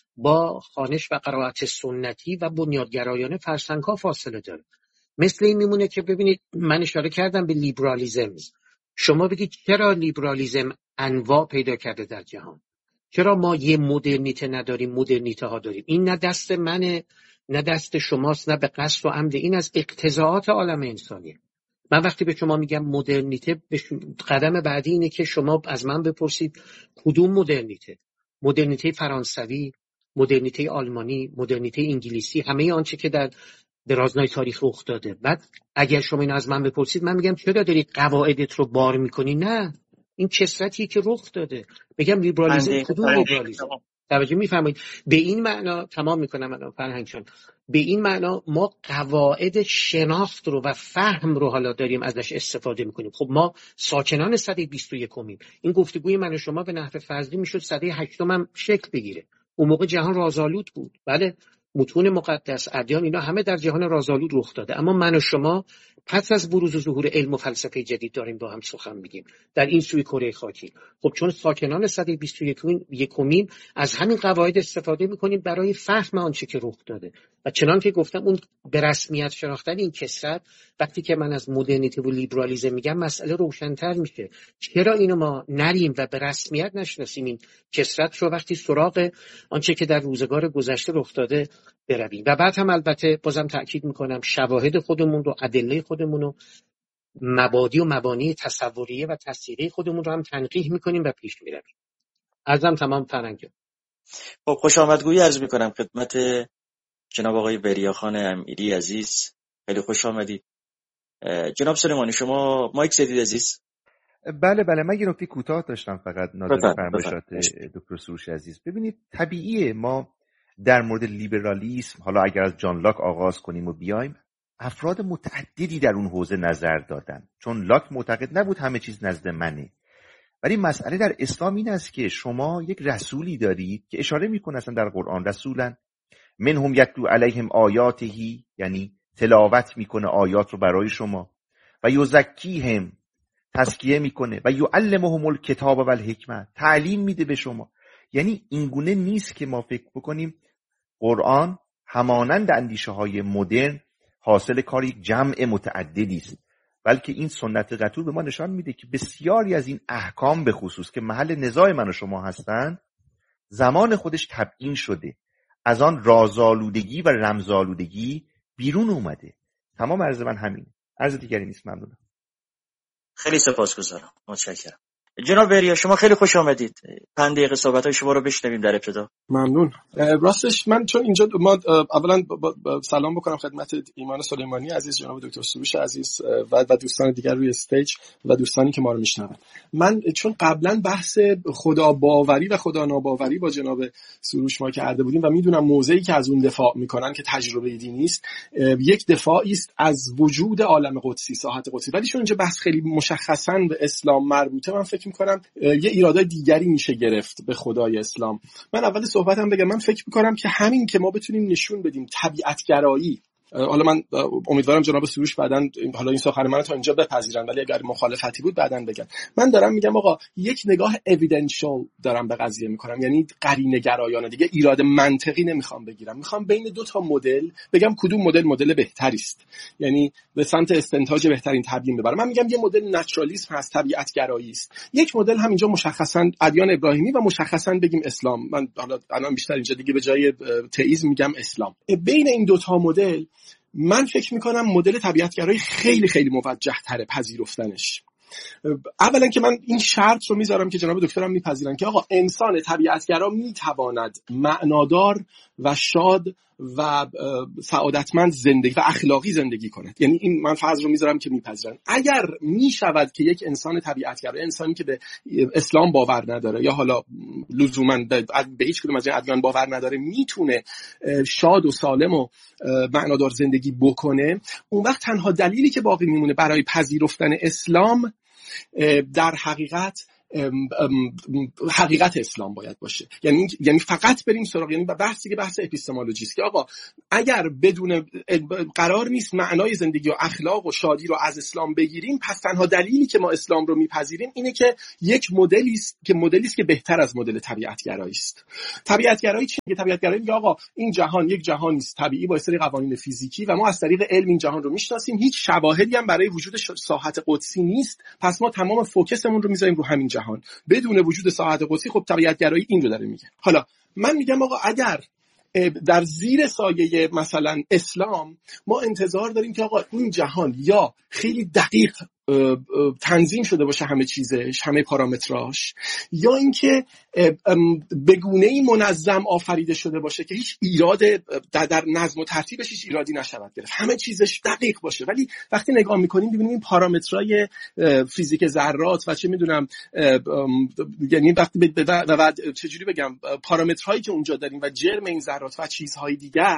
با خوانش و قرائت سنتی و بنیادگرایانه فرسنگ‌ها فاصله داره. مثل این میمونه که ببینید من اشاره کردم به لیبرالیزم. شما بگید چرا لیبرالیزم انواع پیدا کرده در جهان؟ چرا ما یه مدرنیته نداریم، مدرنیته ها داریم؟ این نه دست منه نه دست شماست، نه به قصد و عمد، این از اقتضاعات عالم انسانیه. من وقتی به شما میگم مدرنیته، قدم بعدی اینه که شما از من بپرسید کدوم مدرنیته؟ مدرنیته فرانسوی، مدرنیته آلمانی، مدرنیته انگلیسی، همه آنچه که در درازنای تاریخ رخ داده. بعد اگر شما اینو از من بپرسید من میگم چرا داری قواعدت رو بار میکنی؟ نه، این کثرتی که رخ داده. بگم لیبرالیسم، کدوم لیبرالیسم؟ توجه میفرمایید؟ به این معنا تمام میکنم الان فرهنگشان، به این معنا ما قواعد شناخت رو و فهم رو حالا داریم ازش استفاده میکنیم. خب ما ساکنان سده بیست و یکمیم. این گفتگوی من و شما به نحو فرضی میشد سده هشتم هم شکل بگیره. اون موقع جهان رازآلود بود. بله، متون مقدس، ادیان، اینا همه در جهان رازآلود رخ داده، اما من و شما پس از بروز و ظهور علم و فلسفه جدید داریم با هم سخن میگیم در این سوی کره خاکی. خب چون ساکنان سده بیست و یکمیم از همین قواعد استفاده میکنیم برای فهم آنچه که رخ داده. و چنان که گفتم اون به رسمیت شناختن این کثرت، وقتی که من از مدرنیته و لیبرالیسم میگم مسئله روشن‌تر میشه. چرا اینو ما نریم و به رسمیت نشناسیم این کثرت رو، وقتی سراغ آنچه که در روزگار گذشته رخ داده برویم. و بعد هم البته بازم تأکید میکنم شواهد خودمون رو، ادله خودمون رو، مبادی و مبانی تصوریه و تصویری خودمون رو هم تنقیح میکنیم و پیش میرویم. عرضم تمام فرنگی. خب خوش آمدگویی عرض میکنم خدمت جناب آقای بریاخان امیری عزیز. خیلی خوش آمدید. جناب سلیمانی شما مایک زدید عزیز. بله بله، من یه نکته کوتاه داشتم فقط ناظر فرمایشات دکتر سروش عزیز. ببینید طبیعیه ما در مورد لیبرالیسم، حالا اگر از جان لاک آغاز کنیم و بیایم، افراد متعددی در اون حوزه نظر دادن، چون لاک معتقد نبود همه چیز نزد منه. ولی مسئله در اسلام این است که شما یک رسولی دارید که اشاره میکنه اصلا در قرآن، رسولا منهم یتلو علیهم آیاتهی، یعنی تلاوت میکنه آیات رو برای شما، و یزکیهم، تزکیه میکنه، و یعلمهم الکتاب و الحکمه، تعلیم میده به شما. یعنی اینگونه نیست که ما فکر بکنیم قرآن همانند اندیشه های مدرن حاصل کار یک جمع متعددی است، بلکه این سنت قطور به ما نشان میده که بسیاری از این احکام به خصوص که محل نزاع من و شما هستند زمان خودش تبیین شده، از آن رازآلودگی و رمزآلودگی بیرون اومده. تمام عرض من همین، عرض دیگری نیست. ممنونم. خیلی سپاسگزارم، متشکرم. جناب بریا شما خیلی خوش آمدید. پنج دقیقه صحبت‌های شما رو بشنویم در ابتدا. ممنون. راستش من چون اینجا ما اولا سلام بکنم خدمت ایمان سلیمانی عزیز، جناب دکتر سروش عزیز و و دوستان دیگر روی استیج و دوستانی که ما رو میشنون. من چون قبلا بحث خدا باوری و خدا ناباوری با جناب سروش ما کرده بودیم و میدونم موضعی که از اون دفاع میکنن که تجربه دینی است، یک دفاعی است از وجود عالم قدسی، ساحت قدسی، ولی چون اینجا بحث خیلی مشخصاً به اسلام مربوطه، من فکر میکنم یه ایرادای دیگری میشه گرفت به خدای اسلام. من اول صحبتم بگم من فکر میکنم که همین که ما بتونیم نشون بدیم طبیعتگرایی، حالا من امیدوارم جناب سروش بعداً حالا این سخن منو تا اینجا بپذیرن، ولی اگر مخالفتی بود بعداً بگن. من دارم میگم آقا یک نگاه اویدنشال دارم به قضیه میکنم، یعنی قرینه گرایانه، دیگه ایراد منطقی نمیخوام بگیرم، میخوام بین دو تا مدل بگم کدوم مدل مدل بهتری است، یعنی به سمت استنتاج بهترین تبیین ببرم. من میگم یه مدل نچرالیسم هست، طبیعت گرایی است، یک مدل همینجا مشخصاً ادیان ابراهیمی و مشخصاً بگیم اسلام. من حالا الان بیشتر اینجا دیگه به جای تئیسم میگم اسلام. بین این دو تا مدل من فکر میکنم مدل طبیعتگرایی خیلی خیلی موجه تره پذیرفتنش. اولا که من این شرط رو میذارم که جناب دکترم میپذیرن که آقا انسان طبیعتگرا میتواند معنادار و شاد و سعادتمند زندگی و اخلاقی زندگی کند. یعنی این من فرض رو میذارم که میپذیرن. اگر میشود که یک انسان طبیعتگرا، انسانی که به اسلام باور نداره یا حالا لزوما به هیچ کدوم از این ادیان باور نداره، میتونه شاد و سالم و معنادار زندگی بکنه، اون وقت تنها دلیلی که باقی میمونه برای پذیرفتن اسلام در حقیقت حقیقت اسلام باید باشه. یعنی یعنی فقط بریم سراغ، یعنی بحثی که بحث اپیستمولوژی است که آقا اگر بدون قرار نیست معنای زندگی و اخلاق و شادی رو از اسلام بگیریم، پس تنها دلیلی که ما اسلام رو میپذیریم اینه که یک مدلی است که مدلی است که بهتر از مدل طبیعت‌گرایی است. طبیعت‌گرایی چیه؟ طبیعت‌گرایی میگه آقا این جهان یک جهانی است طبیعی با سری قوانین فیزیکی و ما از طریق علم این جهان رو میشناسیم، هیچ شواهدی هم برای وجود ساحت قدسی نیست، پس ما تمام فوکسمون رو میذاریم رو همین جهان بدون وجود ساحت قدسی. خب طبیعت‌گرایی این رو داره میگه. حالا من میگم آقا اگر در زیر سایه مثلا اسلام ما انتظار داریم که آقا این جهان یا خیلی دقیق تنظیم شده باشه همه چیزش، همه پارامتراش، یا اینکه به گونه‌ای منظم آفریده شده باشه که هیچ ایراد در نظم و ترتیبش هیچ ایرادی نشود گرفت، همه چیزش دقیق باشه. ولی وقتی نگاه میکنیم ببینیم این پارامترهای فیزیک ذرات و چه میدونم، یعنی وقتی و بعد چجوری بگم پارامترهایی که اونجا داریم و جرم این ذرات و چیزهای دیگر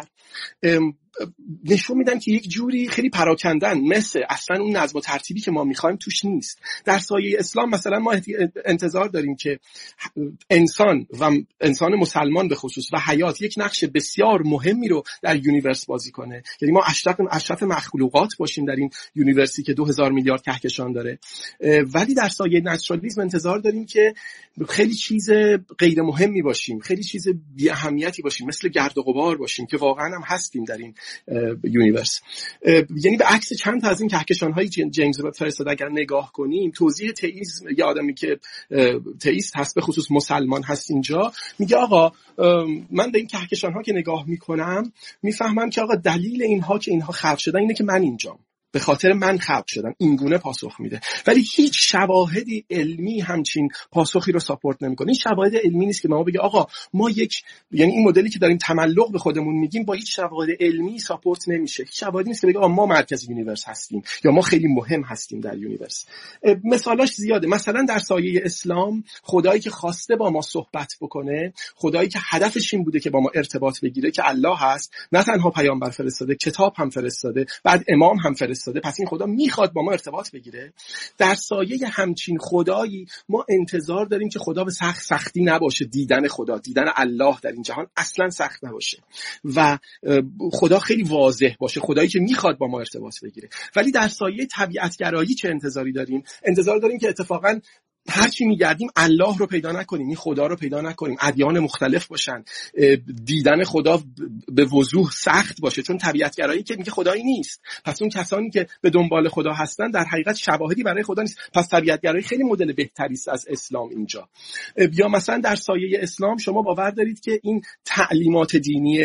نشون میدن که یک جوری خیلی پراکندن، مثل اصلا اون نظم و ترتیبی که ما میخوایم توش نیست. در سایه اسلام مثلا ما انتظار داریم که انسان و انسان مسلمان به خصوص و حیات یک نقش بسیار مهمی رو در یونیورس بازی کنه، یعنی ما اشرف اشرف مخلوقات باشیم در این یونیورسی که دو هزار میلیارد کهکشان داره. ولی در سایه نچرالیسم انتظار داریم که خیلی چیز غیر مهمی باشیم، خیلی چیز بی اهمیتی باشیم، مثل گرد و غبار باشیم که واقعا هم هستیم در این یونیورس. یعنی به عکس چند تا از این کهکشان‌های جیمز وب فرستاده اگر نگاه کنیم، توضیح تئیسم، یه آدمی که تئیست هست به خصوص مسلمان هست اینجا میگه آقا من به این کهکشان‌ها که نگاه میکنم میفهمم که آقا دلیل اینها که اینها خلق شدن اینه که من اینجام، به خاطر من خلق شدن. این گونه پاسخ میده، ولی هیچ شواهدی علمی همچین پاسخی رو ساپورت نمیکنه. این شواهد علمی نیست که ما بگه آقا ما یک، یعنی این مدلی که داریم تملق به خودمون میگیم با هیچ شواهد علمی ساپورت نمیشه. هیچ شواهدی نیست که بگه آقا ما مرکز یونیورس هستیم یا ما خیلی مهم هستیم در یونیورس. مثالاش زیاده. مثلا در سایه اسلام خدایی که خواسته با ما صحبت بکنه، خدایی که هدفش این بوده که با ما ارتباط بگیره، که الله هست، نه تنها پیامبر فرستاده، کتاب هم فرستاده، بعد امام هم فرستاده، پس این خدا میخواد با ما ارتباط بگیره. در سایه همچین خدایی ما انتظار داریم که خدا به سخت سختی نباشه، دیدن خدا، دیدن الله در این جهان اصلا سخت نباشه و خدا خیلی واضح باشه، خدایی که میخواد با ما ارتباط بگیره. ولی در سایه طبیعت‌گرایی چه انتظاری داریم؟ انتظار داریم که اتفاقاً هر چی میگردیم الله رو پیدا نکنیم، این خدا رو پیدا نکنیم، ادیان مختلف باشن، دیدن خدا به وضوح سخت باشه، چون طبیعت‌گرایی که میگه خدایی نیست، پس اون کسانی که به دنبال خدا هستن در حقیقت شواهدی برای خدا نیست. پس طبیعت‌گرایی خیلی مدل بهتری است از اسلام اینجا. یا مثلا در سایه اسلام شما باور دارید که این تعلیمات دینی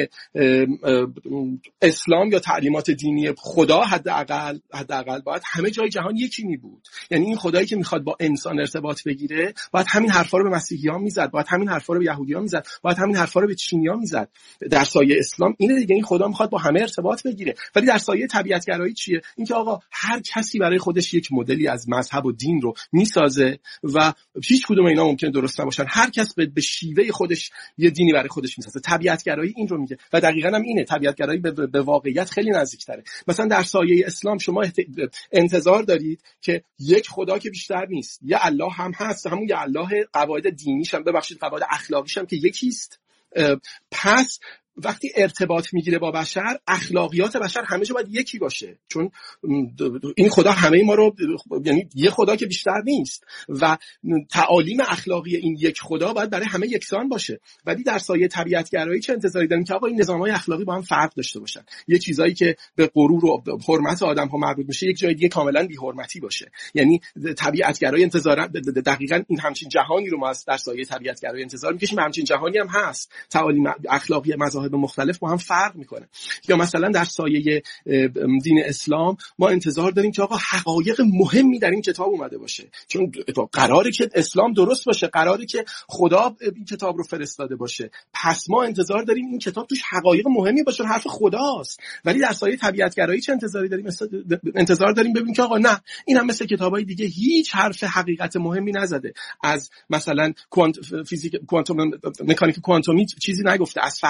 اسلام یا تعلیمات دینی خدا حداقل حداقل باید همه جای جهان یکی می بود. یعنی این خدایی که میخواد با انسان ارتباط بگیره باید همین حرفا رو به مسیحیان میزد، باید همین حرفا رو به یهودیان میزد، باید همین حرفا رو به چینیان میزد. در سایه اسلام اینه دیگه، این خدا میخواد با همه ارتباط بگیره. ولی در سایه طبیعت‌گرایی چیه؟ اینکه آقا هر کسی برای خودش یک مدلی از مذهب و دین رو میسازه و هیچ کدوم اینا ممکنه درست نباشن، هر کس به شیوه خودش یه دینی برای خودش میسازه. طبیعت‌گرایی این رو میگه و دقیقاً هم اینه. طبیعت‌گرایی به, به واقعیت خیلی نزدیک‌تره. مثلا در سایه اسلام شما انتظار دارید که یک خدا که بیشتر نیست، یه الله هم هست، همون یه الله قواعد دینیش هم ببخشید قواعد اخلاقیش هم که یکیست. پس وقتی ارتباط میگیره با بشر، اخلاقیات بشر همه جا باید یکی باشه، چون این خدا همه ما رو، یعنی یه خدا که بیشتر نیست و تعالیم اخلاقی این یک خدا باید برای همه یکسان باشه. ولی در سایه طبیعت‌گرایی چه انتظاری داریم؟ که آقا این نظام‌های اخلاقی با هم فرق داشته باشن، یه چیزایی که به غرور و حرمت آدم‌ها مربوط میشه یک جای دیگه کاملا بی‌حرمتی باشه. یعنی طبیعت‌گرایی انتظار دقیقاً این همچین جهانی رو ما در سایه طبیعت‌گرایی انتظار می‌کشیم. همچین جهانی هم هست، تعالیم اخلاقی مذاهب به مختلف با هم فرق میکنه. یا مثلا در سایه دین اسلام ما انتظار داریم که آقا حقایق مهمی در این کتاب اومده باشه، چون قراره که اسلام درست باشه، قراره که خدا این کتاب رو فرستاده باشه، پس ما انتظار داریم این کتاب توش حقایق مهمی باشه، حرف خداست. ولی در سایه طبیعت‌گرایی چه انتظاری داریم؟ انتظار داریم ببینیم که آقا نه، این هم مثل کتابای دیگه هیچ حرف حقیقت مهمی نزده، از مثلا کوانت فیزیک کوانتوم مکانیک کوانتومی چیزی نگفته، از فرگشت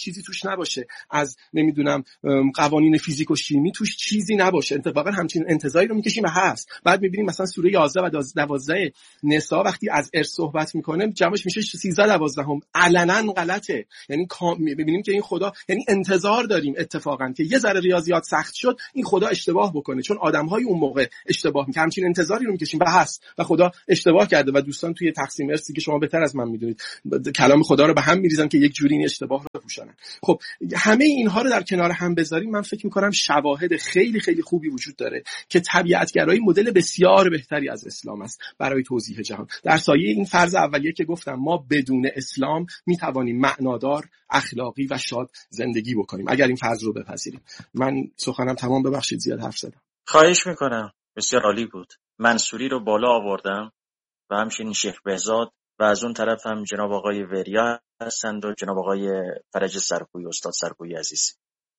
چیزی توش نباشه، از نمیدونم قوانین فیزیک و شیمی توش چیزی نباشه. اتفاقا همچین انتظاری رو میکشیم و هست. بعد میبینیم مثلا سوره یازده و دوازده نساء وقتی از ارث صحبت میکنه جمعش میشه سیزده دوازده هم علنا غلطه. یعنی میبینیم که این خدا، یعنی انتظار داریم اتفاقا که یه ذره ریاضیات سخت شد این خدا اشتباه بکنه، چون آدمهای اون موقع اشتباه میکنن. همچین انتظاری رو میکشیم و هست و خدا اشتباه کرده. و دوستان توی تقسیم ارثی که شما بهتر از من میدونید کلام خدا رو به هم میریزن که یک جوری این اشتباه رو بپوشانن. خب همه اینها رو در کنار هم بذاریم، من فکر میکنم شواهد خیلی خیلی خوبی وجود داره که طبیعتگرایی مدل بسیار بهتری از اسلام است برای توضیح جهان. در سایه این فرض اولیه که گفتم ما بدون اسلام میتوانیم معنادار، اخلاقی و شاد زندگی بکنیم اگر این فرض رو بپذیریم. من سخنم تمام، ببخشید زیاد حرف زدم. خواهش میکنم، بسیار عالی بود. منصوری رو بالا آوردم و همچنین شیخ بهزاد و از اون طرف هم جناب آقای وریا هستند و جناب آقای فرج سرخویی، استاد سرخویی عزیز.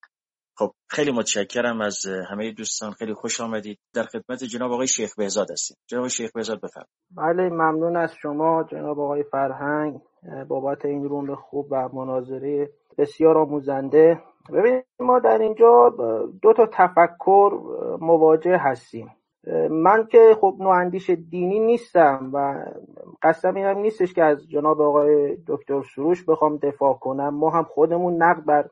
خب خیلی متشکرم از همه دوستان، خیلی خوش آمدید. در خدمت جناب آقای شیخ بهزاد هستیم. جناب شیخ بهزاد بفرمایید. بله ممنون از شما جناب آقای فرهنگ بابت این روم خوب و مناظره بسیار آموزنده. ببینید ما در اینجا دو تا تفکر مواجه هستیم. من که خب نواندیش دینی نیستم و قصدم اینم نیستش که از جناب آقای دکتر سروش بخوام دفاع کنم. ما هم خودمون نقد بر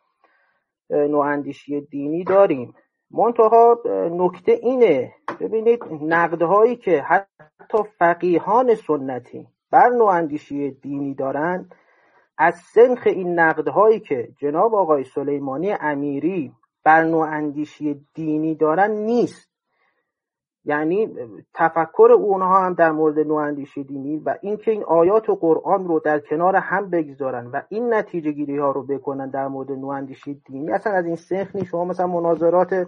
نواندیشی دینی داریم. منتها نکته اینه، ببینید نقدهایی که حتی فقیهان سنتی بر نواندیشی دینی دارن از سنخ این نقدهایی که جناب آقای سلیمانی امیری بر نواندیشی دینی دارن نیست. یعنی تفکر اونها هم در مورد نواندیشی دینی و اینکه این آیات و قرآن رو در کنار هم بگذارن و این نتیجه گیری ها رو بکنن در مورد نواندیشی دینی اصلا از این سنخ نیست. شما مثلا مناظرات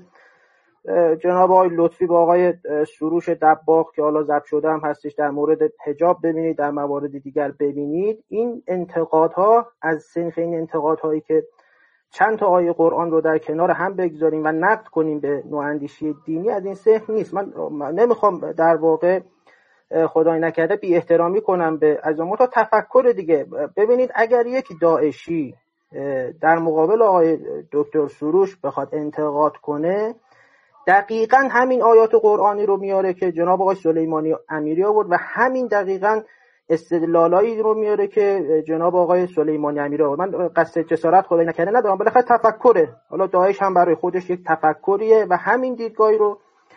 جناب آقای لطفی با آقای سروش دباغ که حالا ضبط شده هم هستش در مورد حجاب ببینید، در موارد دیگر ببینید. این انتقادها از سنخ این انتقادهایی که چند تا آیه قرآن رو در کنار هم بگذاریم و نقد کنیم به نواندیشی دینی از این سنخ نیست. من نمیخوام در واقع خدای نکرده بی احترامی کنم به عزیزان، تا تفکر دیگه. ببینید اگر یک داعشی در مقابل آقای دکتر سروش بخواد انتقاد کنه دقیقاً همین آیات قرآنی رو میاره که جناب آقای سلیمانی امیری آورد و همین دقیقاً استدلالایی رو میاره که جناب آقای سلیمانی امیری آورد. من قصد جسارت خدای نکرده ندارم، بالاخره تفکره. حالا داعش هم برای خودش یک تفکریه و همین دیدگاهی رو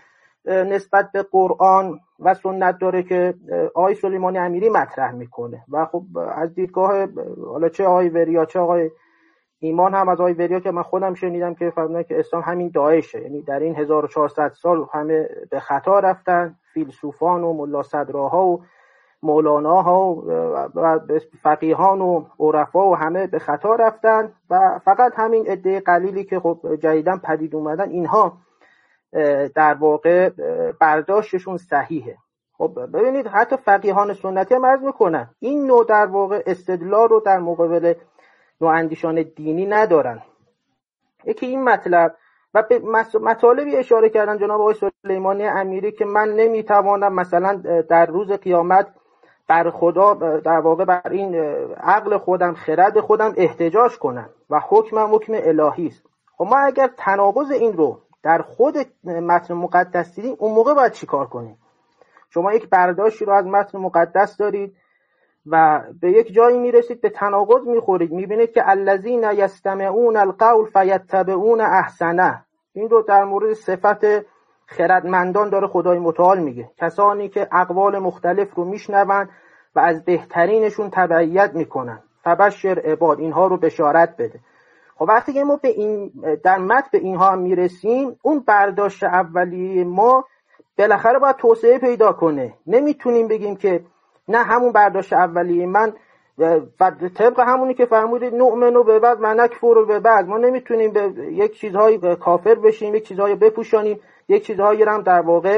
نسبت به قرآن و سنت داره که آقای سلیمانی امیری مطرح میکنه. و خب از دیدگاه حالا چه آقای وریا چه آقای ایمان هم از آقای وریا که من خودم شنیدم که فرمودن که اسلام همین داعشه، یعنی در این هزار و چهارصد سال همه به خطا رفتن، فیلسوفان و ملا صدراها و مولاناها و فقیهان و عرفا و همه به خطا رفتن و فقط همین عده قلیلی که خب جدیداً پدید اومدن اینها در واقع برداشتشون صحیحه. خب ببینید حتی فقیهان سنتی هم عرض میکنن این نوع در واقع استدلال رو در مقابل نواندیشان دینی ندارن. یکی این مطلب و به مطالبی اشاره کردن جناب آقای سلیمانی امیری که من نمیتوانم مثلا در روز قیامت بر خدا در واقع بر این عقل خودم خرد خودم احتجاج کنم و حکمم حکم الهی است. خب ما اگر تناقض این رو در خود متن مقدس دیدیم اون موقع باید چی کار کنیم؟ شما یک برداشتی رو از متن مقدس دارید و به یک جایی میرسید به تناقض میخورید، میبینید که الذین یستمعون القول فیتبعون احسنه. این رو در مورد صفت خردمندان داره خدای متعال میگه، کسانی که اقوال مختلف رو میشنون و از بهترینشون تبعیت میکنن. فبشر عباد، اینها رو بشارت بده. خب وقتی که ما به این در متن به اینها هم میرسیم اون برداشت اولیه ما بالاخره باید توسعه پیدا کنه. نمیتونیم بگیم که نه همون برداشت اولیه من و طبق همونی که فرمودید نؤمن به بعد و نکفر به بعد، ما نمیتونیم به یک چیزهایی کافر بشیم، یک چیزهایی بپوشانیم، یک چیزهایی رو هم در واقع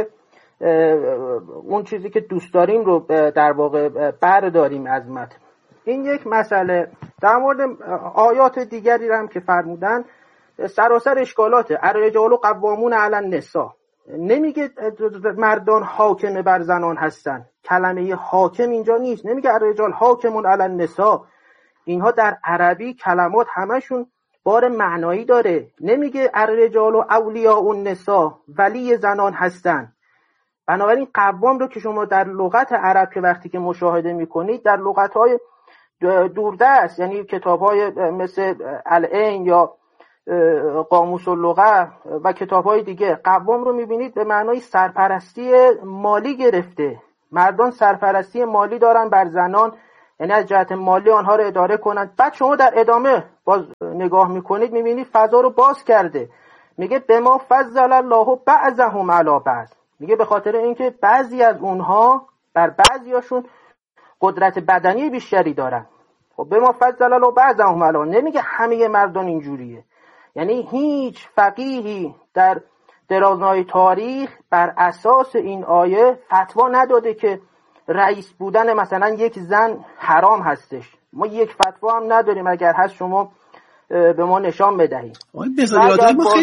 اون چیزی که دوست داریم رو در واقع برداریم از متن. این یک مسئله. در مورد آیات دیگری هم که فرمودن سراسر اشکالاته. الرجال قوامون علی النساء، نمیگه مردان حاکم بر زنان هستن، کلمه حاکم اینجا نیست. نمیگه الرجال حاکمون علی النساء. اینها در عربی کلمات همشون بار معنایی داره. نمیگه الرجال و اولیاء النساء، ولی زنان هستن. بنابراین قوام رو که شما در لغت عرب که وقتی که مشاهده میکنید در لغت‌های دوردست، یعنی کتاب‌های مثل العین یا قاموس اللغه و کتاب‌های دیگه، قوام رو میبینید به معنای سرپرستی مالی گرفته. مردان سرپرستی مالی دارن بر زنان، یعنی از جهت مالی آنها رو اداره کنند. بعد شما در ادامه باز نگاه میکنید میبینید فضا رو باز کرده، میگه بما فضل الله بعضهم علی بعض، میگه به خاطر اینکه بعضی از اونها بر بعضیاشون قدرت بدنی بیشتری دارن. خب بما فضل الله بعضهم علی، نمیگه همه مردان اینجوریه. یعنی هیچ فقیهی در درازای تاریخ بر اساس این آیه فتوا نداده که رئیس بودن مثلا یک زن حرام هستش. ما یک فتوا هم نداریم، اگر هست شما به ما نشان بدهید. آقای بزرگوار ما